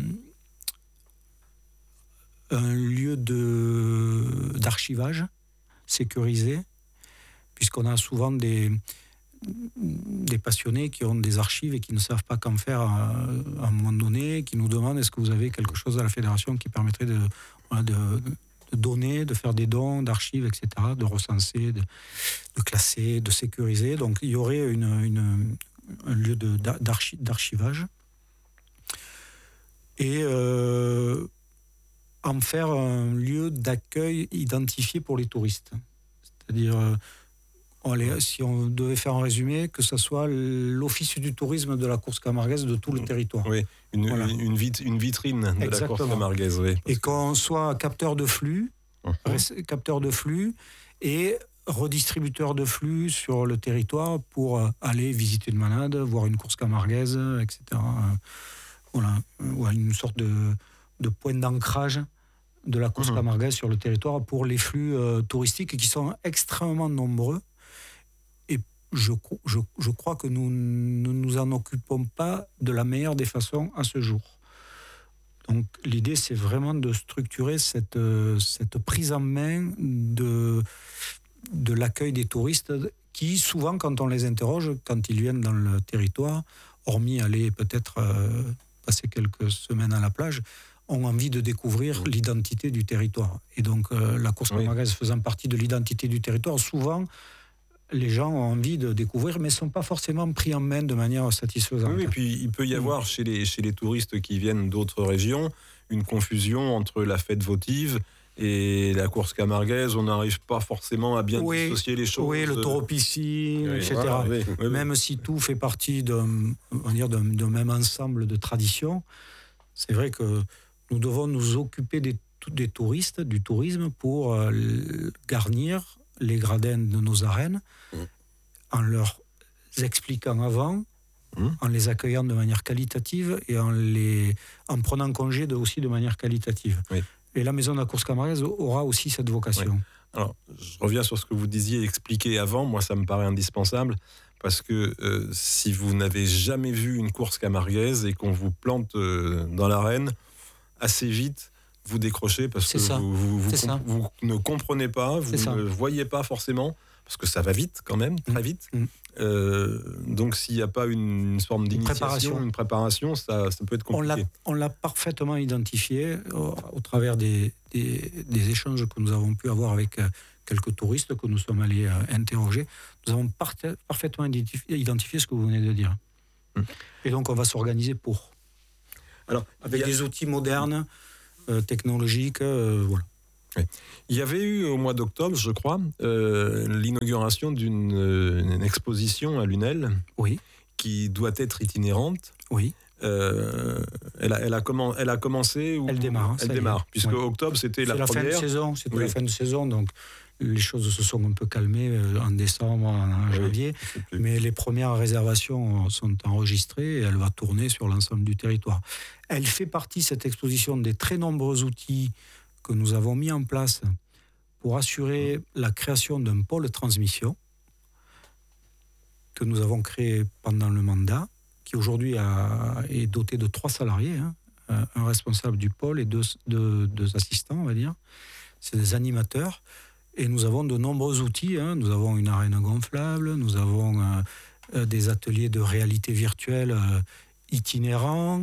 un lieu de, d'archivage sécurisé, puisqu'on a souvent des, des passionnés qui ont des archives et qui ne savent pas qu'en faire à, à un moment donné, qui nous demandent est-ce que vous avez quelque chose à la fédération qui permettrait de, voilà, de, de donner, de faire des dons d'archives, et cetera, de recenser, de, de classer, de sécuriser. Donc il y aurait une... une un lieu de, d'archi, d'archivage, et euh, en faire un lieu d'accueil identifié pour les touristes. C'est-à-dire, euh, on les, si on devait faire un résumé, que ce soit l'office du tourisme de la course camarguaise de tout le territoire. Oui, une, voilà. une, une, vit, une vitrine de Exactement. La course camarguaise. Oui, et qu'on soit capteur de flux, uh-huh. capteur de flux, et redistributeur de flux sur le territoire pour aller visiter une manade, voir une course camarguaise, et cetera. Voilà, ouais, une sorte de, de point d'ancrage de la course mmh. camarguaise sur le territoire pour les flux euh, touristiques qui sont extrêmement nombreux. Et je, je, je crois que nous ne nous en occupons pas de la meilleure des façons à ce jour. Donc l'idée, c'est vraiment de structurer cette, cette prise en main de... de l'accueil des touristes qui, souvent, quand on les interroge, quand ils viennent dans le territoire, hormis aller peut-être euh, passer quelques semaines à la plage, ont envie de découvrir l'identité du territoire. Et donc, euh, la course camarguaise faisant partie de l'identité du territoire, souvent, les gens ont envie de découvrir, mais ne sont pas forcément pris en main de manière satisfaisante. Oui, et puis il peut y avoir, mmh. chez, les, chez les touristes qui viennent d'autres régions, une confusion entre la fête votive et la course camarguaise. On n'arrive pas forcément à bien oui, dissocier les choses. Oui, le taureau piscine, oui, et cetera. Voilà, oui, oui, même oui. si tout fait partie d'un, on va dire d'un, d'un même ensemble de traditions, c'est vrai que nous devons nous occuper des, des touristes, du tourisme, pour euh, garnir les gradins de nos arènes, mmh. en leur expliquant avant, mmh. en les accueillant de manière qualitative et en, les, en prenant congé de, aussi de manière qualitative. Oui. Et la maison de la course camarguaise aura aussi cette vocation. Oui. Alors, je reviens sur ce que vous disiez, expliquer avant. Moi, ça me paraît indispensable, parce que euh, si vous n'avez jamais vu une course camarguaise et qu'on vous plante euh, dans l'arène, assez vite, vous décrochez parce C'est que ça. vous, vous, vous, C'est ça. vous ne comprenez pas, vous C'est ça. ne voyez pas forcément, parce que ça va vite quand même, très vite. Mmh. Euh, donc s'il n'y a pas une, une forme d'initiation, préparation. une préparation, ça, ça peut être On l'a, compliqué. on l'a parfaitement identifié au, au travers des, des, des échanges que nous avons pu avoir avec euh, quelques touristes que nous sommes allés euh, interroger. Nous avons par- parfaitement identifié, identifié ce que vous venez de dire. Mmh. Et donc on va s'organiser pour. Alors, avec a... des outils modernes, euh, technologiques, euh, voilà. Oui. Il y avait eu au mois d'octobre, je crois, euh, l'inauguration d'une euh, une exposition à Lunel, oui, qui doit être itinérante. Oui. Euh, elle, a, elle, a commen- elle a commencé ou Elle démarre. Elle démarre, puisque oui. octobre c'était la, la première. fin de saison. C'était oui. la fin de saison, donc les choses se sont un peu calmées en décembre, en janvier, oui, mais les premières réservations sont enregistrées et elle va tourner sur l'ensemble du territoire. Elle fait partie, cette exposition, des très nombreux outils que nous avons mis en place pour assurer la création d'un pôle transmission que nous avons créé pendant le mandat, qui aujourd'hui a, est doté de trois salariés, hein, un responsable du pôle et deux, deux, deux assistants, on va dire. C'est des animateurs. Et nous avons de nombreux outils. Hein. Nous avons une arène gonflable, nous avons euh, des ateliers de réalité virtuelle euh, itinérants,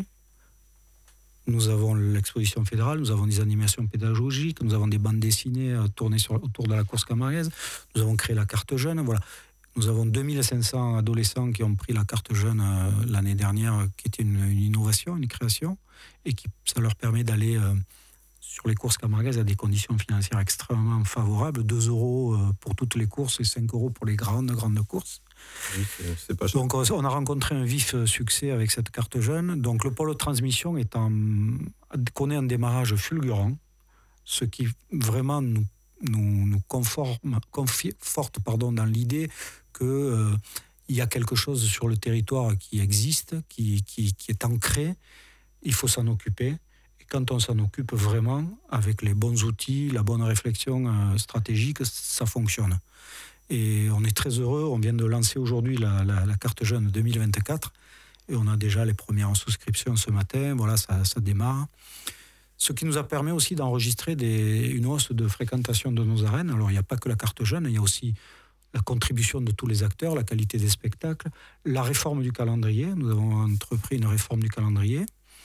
nous avons l'exposition fédérale, nous avons des animations pédagogiques, nous avons des bandes dessinées euh, tournées sur, autour de la course camarguaise, nous avons créé la carte jeune, voilà. Nous avons deux mille cinq cents adolescents qui ont pris la carte jeune euh, l'année dernière, euh, qui était une, une innovation, une création, et qui ça leur permet d'aller euh, sur les courses camarguaises à des conditions financières extrêmement favorables, deux euros euh, pour toutes les courses et cinq euros pour les grandes, grandes courses. Oui, c'est, c'est pas cher. Donc on a rencontré un vif succès avec cette carte jeune. Donc le pôle de transmission est en, connaît un démarrage fulgurant, ce qui vraiment nous, nous, nous conforme, conforte pardon, dans l'idée qu'il euh, y a quelque chose sur le territoire qui existe, qui, qui, qui est ancré, il faut s'en occuper. Et quand on s'en occupe vraiment, avec les bons outils, la bonne réflexion euh, stratégique, ça fonctionne. Et on est très heureux, on vient de lancer aujourd'hui la, la, la carte jeune deux mille vingt-quatre, et on a déjà les premières souscriptions ce matin, voilà, ça, ça démarre. Ce qui nous a permis aussi d'enregistrer des, une hausse de fréquentation de nos arènes. Alors il n'y a pas que la carte jeune, il y a aussi la contribution de tous les acteurs, la qualité des spectacles, la réforme du calendrier. Nous avons entrepris une réforme du calendrier.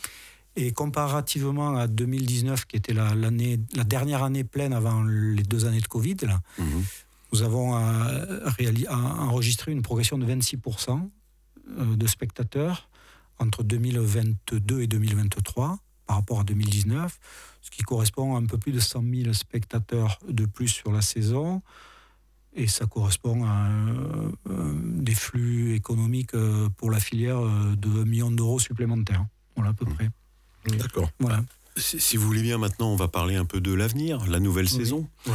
Et comparativement à deux mille dix-neuf, qui était la, l'année, la dernière année pleine avant les deux années de Covid, là, mmh. nous avons euh, réali- enregistré une progression de vingt-six pour cent de spectateurs entre deux mille vingt-deux et deux mille vingt-trois par rapport à deux mille dix-neuf, ce qui correspond à un peu plus de cent mille spectateurs de plus sur la saison. Et ça correspond à euh, euh, des flux économiques euh, pour la filière euh, de un million d'euros supplémentaires. Voilà, à peu près. D'accord. Voilà. Si, si vous voulez bien, maintenant, on va parler un peu de l'avenir, la nouvelle oui. saison. Oui.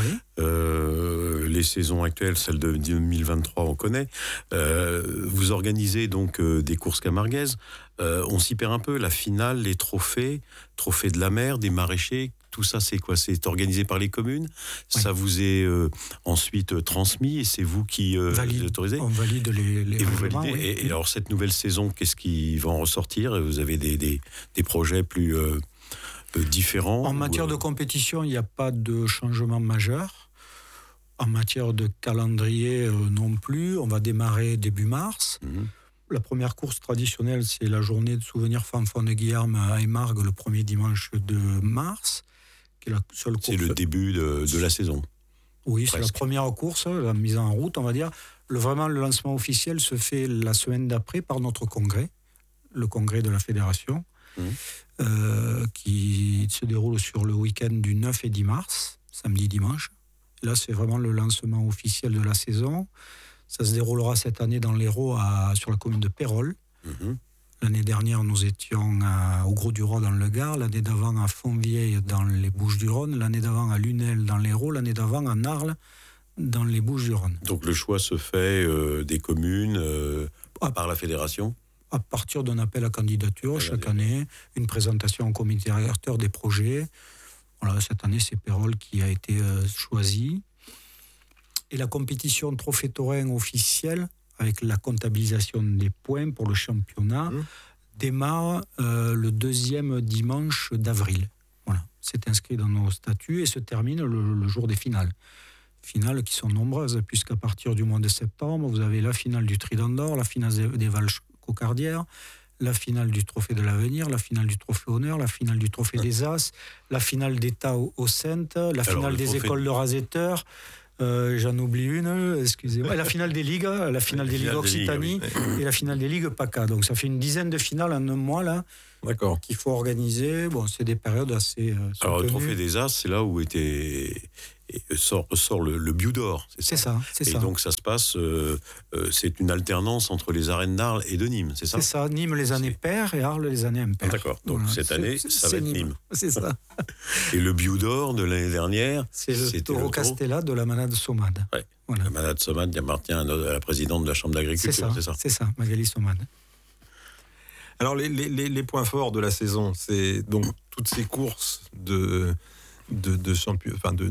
Euh, les saisons actuelles, celle de deux mille vingt-trois, on connaît. Euh, vous organisez donc euh, des courses camarguaises. Euh, on s'y perd un peu. La finale, les trophées, trophées de la mer, des maraîchers, tout ça, c'est quoi ? C'est organisé par les communes. Oui. Ça vous est euh, ensuite euh, transmis et c'est vous qui euh, valide, les autorisez. On valide les, les et vous validez. Oui. Et, et alors, cette nouvelle saison, qu'est-ce qui va en ressortir ? Vous avez des, des, des projets plus... Euh, différents. En matière ou... de compétition, il n'y a pas de changement majeur. En matière de calendrier, euh, non plus. On va démarrer début mars. Mmh. La première course traditionnelle, c'est la journée de souvenir Fanfan de Guillarme à Aimargues, le premier dimanche de mars, qui est la seule course. C'est le début de, de la saison. Oui, presque. C'est la première course, la mise en route, on va dire. Le, vraiment, le lancement officiel se fait la semaine d'après par notre congrès, le congrès de la fédération. Mmh. Euh, qui se déroule sur le week-end du neuf et dix mars, samedi, dimanche. Là, c'est vraiment le lancement officiel de la saison. Ça se déroulera cette année dans l'Hérault, à, sur la commune de Pérols. Mmh. L'année dernière, nous étions à, au Gros-du-Roi dans le Gard. L'année d'avant, à Fontvieille dans les Bouches-du-Rhône. L'année d'avant, à Lunel dans l'Hérault. L'année d'avant, à Narles dans les Bouches-du-Rhône. Donc le choix se fait euh, des communes euh, ah. par la fédération ? À partir d'un appel à candidature ouais, chaque année, une présentation au comité directeur des projets. Voilà, cette année, c'est Pérols qui a été euh, choisi. Et la compétition Trophée Taurin officielle, avec la comptabilisation des points pour le championnat, mmh. démarre euh, le deuxième dimanche d'avril. Voilà. c'est inscrit dans nos statuts et se termine le, le jour des finales. Finales qui sont nombreuses, puisqu'à partir du mois de septembre, vous avez la finale du Trident d'Or, la finale des Valches cocardières, la finale du Trophée de l'Avenir, la finale du Trophée Honneur, la finale du Trophée des As, la finale d'État au, au Saintes, la finale Alors, des trophée... écoles de rasetteurs, euh, j'en oublie une, excusez-moi, la finale des ligues, la finale la des ligues Occitanie des ligues, oui. et la finale des ligues PACA. Donc ça fait une dizaine de finales en un mois là. D'accord. Qu'il faut organiser. Bon, c'est des périodes assez. Euh, Alors le Trophée des As, c'est là où était et sort, sort le, le Biou d'Or. C'est ça. C'est ça, c'est et ça. donc ça se passe, euh, euh, c'est une alternance entre les arènes d'Arles et de Nîmes, c'est ça? C'est ça, Nîmes les années paires et Arles les années impaires. Ah, d'accord, donc voilà. Cette année, c'est, ça va être Nîmes. Nîmes. C'est ça. Et le Biou d'Or de l'année dernière, c'est le Taureau Castella de la Manade Somade. Ouais. Voilà. La Manade Somade qui appartient à la présidente de la Chambre d'agriculture, c'est ça? C'est ça, c'est ça, Magali Somade. Alors les, les, les points forts de la saison, c'est donc toutes ces courses de de, de champion, enfin de,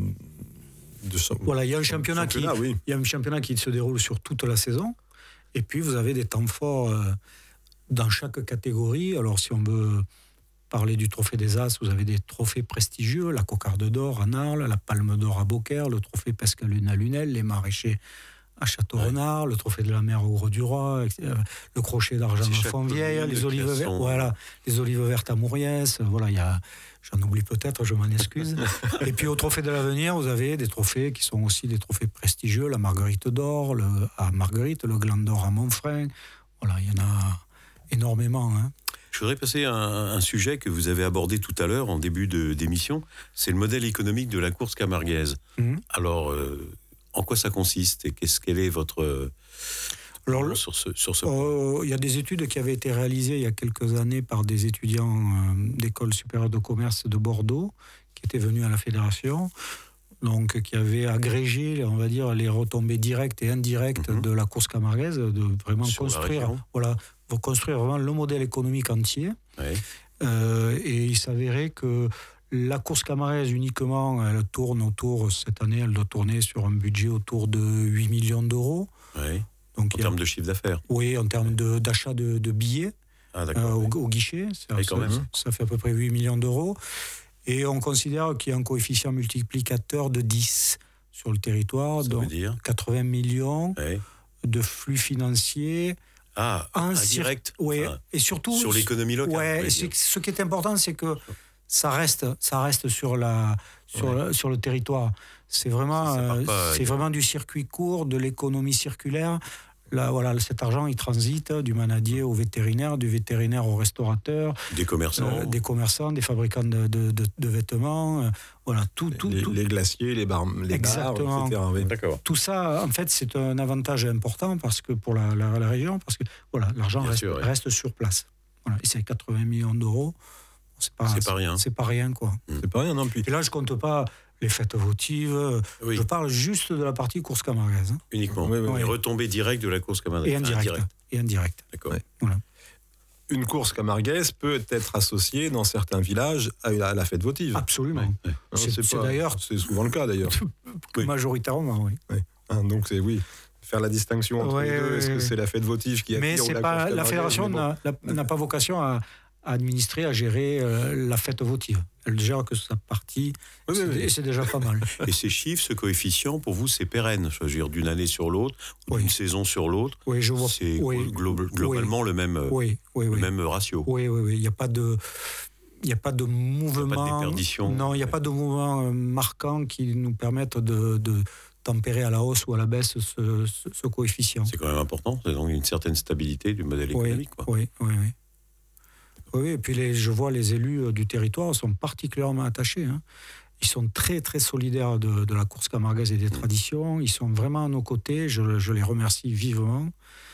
de voilà, il y a un championnat, championnat qui, oui. il y a un championnat qui se déroule sur toute la saison, et puis vous avez des temps forts euh, dans chaque catégorie. Alors si on veut parler du Trophée des As, vous avez des trophées prestigieux, la Cocarde d'Or à Arles, la Palme d'Or à Beaucaire, le Trophée Pescalune à Lunel, les Maraîchers à Château-Renard, ouais. le Trophée de la mer au Grau-du-Roi, le Crochet d'argent à Fontvieille, les olives vertes, voilà, les olives vertes à Mouriès, voilà, il y a, j'en oublie peut-être, je m'en excuse. Et puis au Trophée de l'Avenir, vous avez des trophées qui sont aussi des trophées prestigieux, la Marguerite d'Or, le, à Marguerite, le Gland d'Or à Montfrin, voilà, il y en a énormément. Hein. Je voudrais passer à un, un sujet que vous avez abordé tout à l'heure en début de, d'émission, c'est le modèle économique de la course camarguaise. Mmh. Alors, euh, en quoi ça consiste et qu'est-ce quel est votre Alors, sur ce sur ce euh, il y a des études qui avaient été réalisées il y a quelques années par des étudiants euh, d'école supérieure de commerce de Bordeaux qui étaient venus à la fédération, donc qui avaient agrégé, on va dire, les retombées directes et indirectes mm-hmm. de la course camarguaise, de vraiment sur construire, voilà, pour construire vraiment le modèle économique entier. Oui. Euh, et il s'avérait que la course camarguaise uniquement, elle tourne autour, cette année, elle doit tourner sur un budget autour de huit millions d'euros. Oui. Donc, en termes a, de chiffre d'affaires. Oui, en termes de, d'achat de, de billets ah, euh, au, au guichet. Ça, ça, ça fait à peu près huit millions d'euros. Et on considère qu'il y a un coefficient multiplicateur de dix sur le territoire. Ça donc veut dire quatre-vingts millions oui. de flux financiers. Ah, indirect. Cir- oui, ah, et surtout. Sur l'économie locale. Ouais, ce qui est important, c'est que ça reste, ça reste sur, la, sur, ouais. la, sur le territoire. C'est vraiment, ça, ça euh, pas, c'est vraiment du circuit court, de l'économie circulaire. Là, voilà, cet argent, il transite du manadier au vétérinaire, du vétérinaire au restaurateur, des commerçants, euh, des commerçants, des fabricants de, de, de, de vêtements, euh, voilà, tout, tout, les, tout. les glaciers, les bars, les Exactement. bars, et cetera. Oui. D'accord. Tout ça, en fait, c'est un avantage important parce que pour la, la, la région, parce que voilà, l'argent reste, sûr, ouais. reste sur place. Voilà, et c'est quatre-vingts millions d'euros. C'est pas, c'est pas rien. C'est pas rien, quoi. Mmh. C'est pas rien, non plus. Et là, je compte pas les fêtes votives. Oui. Je parle juste de la partie course camarguaise. Hein. Uniquement. Oui, oui, oui. Les retombées directes de la course camarguaise. Et indirectes. Indirect. Et indirectes. D'accord. Ouais. Voilà. Une course camarguaise peut être associée dans certains villages à la, à la fête votive. Absolument. Ouais. Ouais. Non, c'est, c'est, c'est, pas, d'ailleurs, c'est souvent le cas, d'ailleurs. oui. Majoritairement, oui. oui. Hein, donc, c'est oui. Faire la distinction entre ouais, les deux. Est-ce que c'est la fête votive qui attire mais c'est ou la pas, course la fédération bon. n'a, n'a pas vocation à à administrer, à gérer euh, la fête votive. Elle gère que sa partie, oui, c'est, oui, et c'est déjà pas mal. Et ces chiffres, ce coefficient, pour vous, c'est pérenne, je veux dire, d'une année sur l'autre, ou oui. d'une saison sur l'autre, oui, je vois. c'est oui. glo- globalement oui. le même, oui, oui, le oui. même ratio. Oui, oui, oui. Il n'y a pas de... Il n'y a pas de mouvement... Il n'y a pas de déperdition. Non, il n'y a pas de mouvement marquant qui nous permette de... de tempérer à la hausse ou à la baisse ce, ce, ce coefficient. C'est quand même important, c'est donc une certaine stabilité du modèle oui, économique. Quoi. Oui, oui, oui. Oui, et puis les, je vois les élus du territoire sont particulièrement attachés. Hein. Ils sont très, très solidaires de, de la course camarguaise et des mmh. traditions. Ils sont vraiment à nos côtés. Je, je les remercie vivement.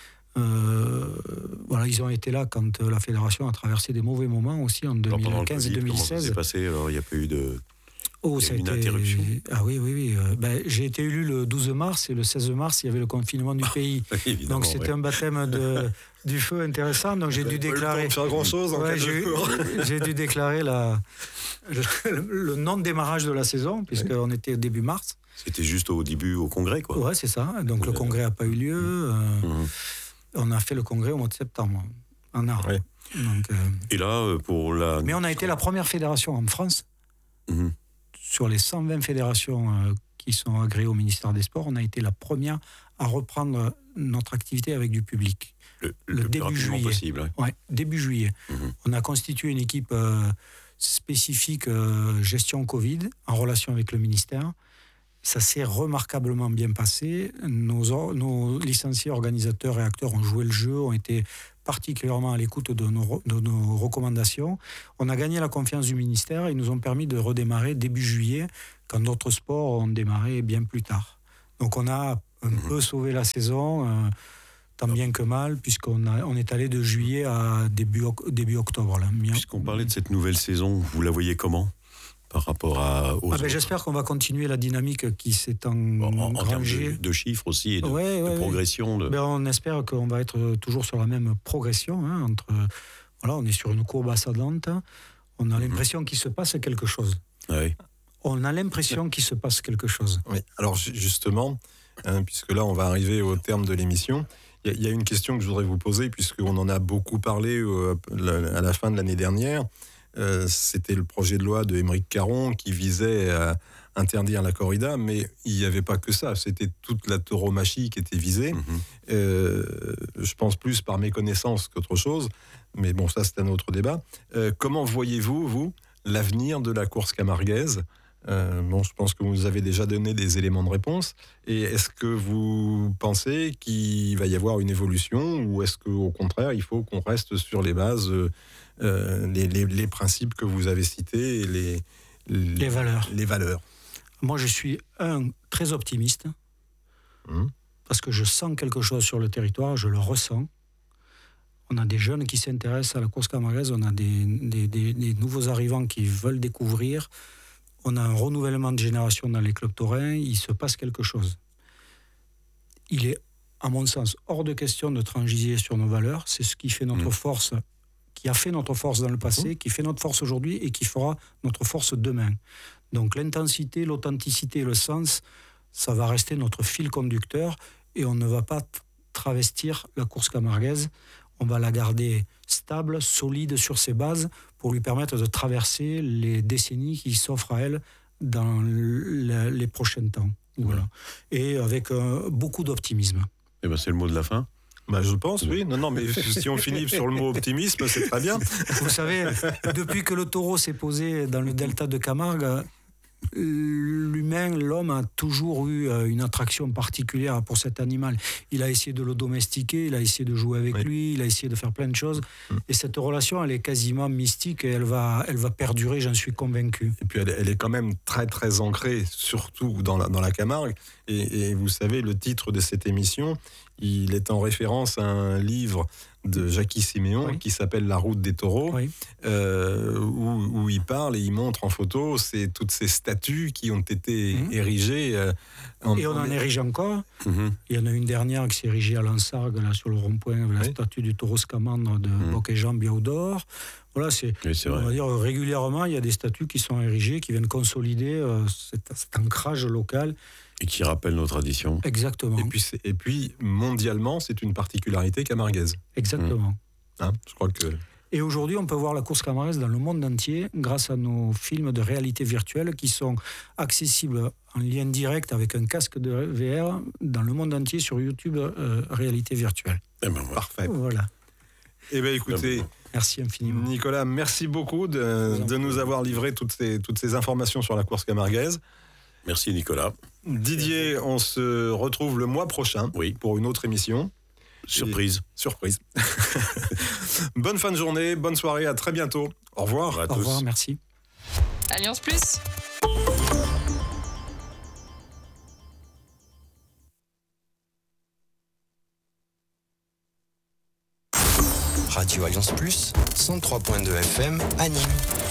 Euh, voilà, ils ont été là quand la fédération a traversé des mauvais moments aussi en deux mille quinze et deux mille seize. Comment ça s'est passé? Alors, il n'y a pas eu de... Oh, ça a une été... interruption. Ah oui, oui, oui. Euh, ben, j'ai été élu le douze mars et le seize mars, il y avait le confinement du pays. Donc c'était ouais. un baptême de, du feu intéressant. Donc j'ai dû déclarer. Faire grand chose. Ouais, j'ai, j'ai dû déclarer la, le, le non-démarrage de la saison, puisqu'on ouais. était au début mars. C'était juste au début au congrès, quoi. Ouais, c'est ça. Donc ouais. le congrès n'a pas eu lieu. Euh, mmh. On a fait le congrès au mois de septembre, en Arles. Ouais. Donc, euh... Et là, pour la. Mais on a été la première fédération en France Mmh. Sur les cent vingt fédérations euh, qui sont agréées au ministère des Sports, on a été la première à reprendre notre activité avec du public. Le, le, le début juillet. Possible, ouais. Ouais, début juillet. Mmh. On a constitué une équipe euh, spécifique euh, gestion Covid en relation avec le ministère. Ça s'est remarquablement bien passé. Nos, nos licenciés, organisateurs et acteurs ont joué le jeu, ont été particulièrement à l'écoute de nos, de nos recommandations. On a gagné la confiance du ministère et ils nous ont permis de redémarrer début juillet, quand d'autres sports ont démarré bien plus tard. Donc on a un mmh. peu sauvé la saison, euh, tant bien que mal, puisqu'on a, on est allé de juillet à début, début octobre. Là. Puisqu'on parlait de cette nouvelle saison, vous la voyez comment ? Par rapport à, aux ah ben j'espère qu'on va continuer la dynamique qui s'est engrangée. En, en termes de, de chiffres aussi et de, ouais, ouais, de progression. De... Ben on espère qu'on va être toujours sur la même progression. Hein, entre, voilà, on est sur une courbe ascendante. On a l'impression mmh. qu'il se passe quelque chose. Oui. On a l'impression qu'il se passe quelque chose. Oui. Alors justement, hein, puisque là on va arriver au terme de l'émission, il y, y a une question que je voudrais vous poser, puisqu'on en a beaucoup parlé euh, à la fin de l'année dernière. Euh, c'était le projet de loi de Émeric Caron qui visait à interdire la corrida, mais il n'y avait pas que ça, c'était toute la tauromachie qui était visée. Mmh. Euh, je pense plus par méconnaissance qu'autre chose, mais bon, ça c'est un autre débat. Euh, comment voyez-vous, vous, l'avenir de la course camarguaise ? Euh, bon, je pense que vous nous avez déjà donné des éléments de réponse. Et est-ce que vous pensez qu'il va y avoir une évolution, ou est-ce qu'au contraire, il faut qu'on reste sur les bases, euh, les, les, les principes que vous avez cités et les, les, les valeurs. Les valeurs. Moi, je suis un très optimiste mmh. parce que je sens quelque chose sur le territoire, je le ressens. On a des jeunes qui s'intéressent à la course camarguaise, on a des, des, des, des nouveaux arrivants qui veulent découvrir. On a un renouvellement de génération dans les clubs taurins, il se passe quelque chose. Il est, à mon sens, hors de question de transiger sur nos valeurs. C'est ce qui fait notre mmh. force, qui a fait notre force dans le passé, mmh. qui fait notre force aujourd'hui et qui fera notre force demain. Donc l'intensité, l'authenticité, le sens, ça va rester notre fil conducteur et on ne va pas travestir la course camarguaise. On va la garder stable, solide sur ses bases pour lui permettre de traverser les décennies qui s'offrent à elle dans le, les prochains temps. Voilà. Et avec euh, beaucoup d'optimisme. Eh ben, c'est le mot de la fin. Bah, je pense, oui. Non, non, mais si on finit sur le mot optimisme, c'est très bien. Vous savez, depuis que le taureau s'est posé dans le delta de Camargue, l'humain, l'homme a toujours eu une attraction particulière pour cet animal. Il a essayé de le domestiquer, il a essayé de jouer avec oui. lui, il a essayé de faire plein de choses. Mmh. Et cette relation, elle est quasiment mystique et elle va, elle va perdurer, j'en suis convaincu. Et puis elle, elle est quand même très très ancrée, surtout dans la, dans la Camargue. Et, et vous savez, le titre de cette émission, il est en référence à un livre de Jackie Siméon oui. qui s'appelle La route des taureaux, oui. euh, où, où il parle et il montre en photo c'est, toutes ces statues qui ont été mmh. érigées. Euh, en, et on en érige encore. Mmh. Il y en a une dernière qui s'est érigée à Lansargues, là, sur le rond-point, la oui. statue du taureau scamandre de mmh. Boc-et-Jean Biaudor. Voilà, c'est, oui, c'est on va dire régulièrement, il y a des statues qui sont érigées, qui viennent consolider euh, cet, cet ancrage local. Et qui rappelle nos traditions. Exactement. Et puis, et puis mondialement, c'est une particularité camarguaise. Exactement. Mmh. Hein, je crois que... Et aujourd'hui, on peut voir la course camarguaise dans le monde entier grâce à nos films de réalité virtuelle qui sont accessibles en lien direct avec un casque de V R dans le monde entier sur YouTube euh, réalité virtuelle. Eh ben, voilà. Parfait. Voilà. Eh bien, écoutez... Merci infiniment. Nicolas, merci beaucoup de, de nous avoir livré toutes ces, toutes ces informations sur la course camarguaise. Merci Nicolas. Didier, on se retrouve le mois prochain oui. pour une autre émission. Surprise. Et... Surprise. Bonne fin de journée, bonne soirée, à très bientôt. Au revoir. Au revoir, à tous. Au revoir, merci. Alliance Plus. Radio Alliance Plus, cent trois point deux F M à Nîmes.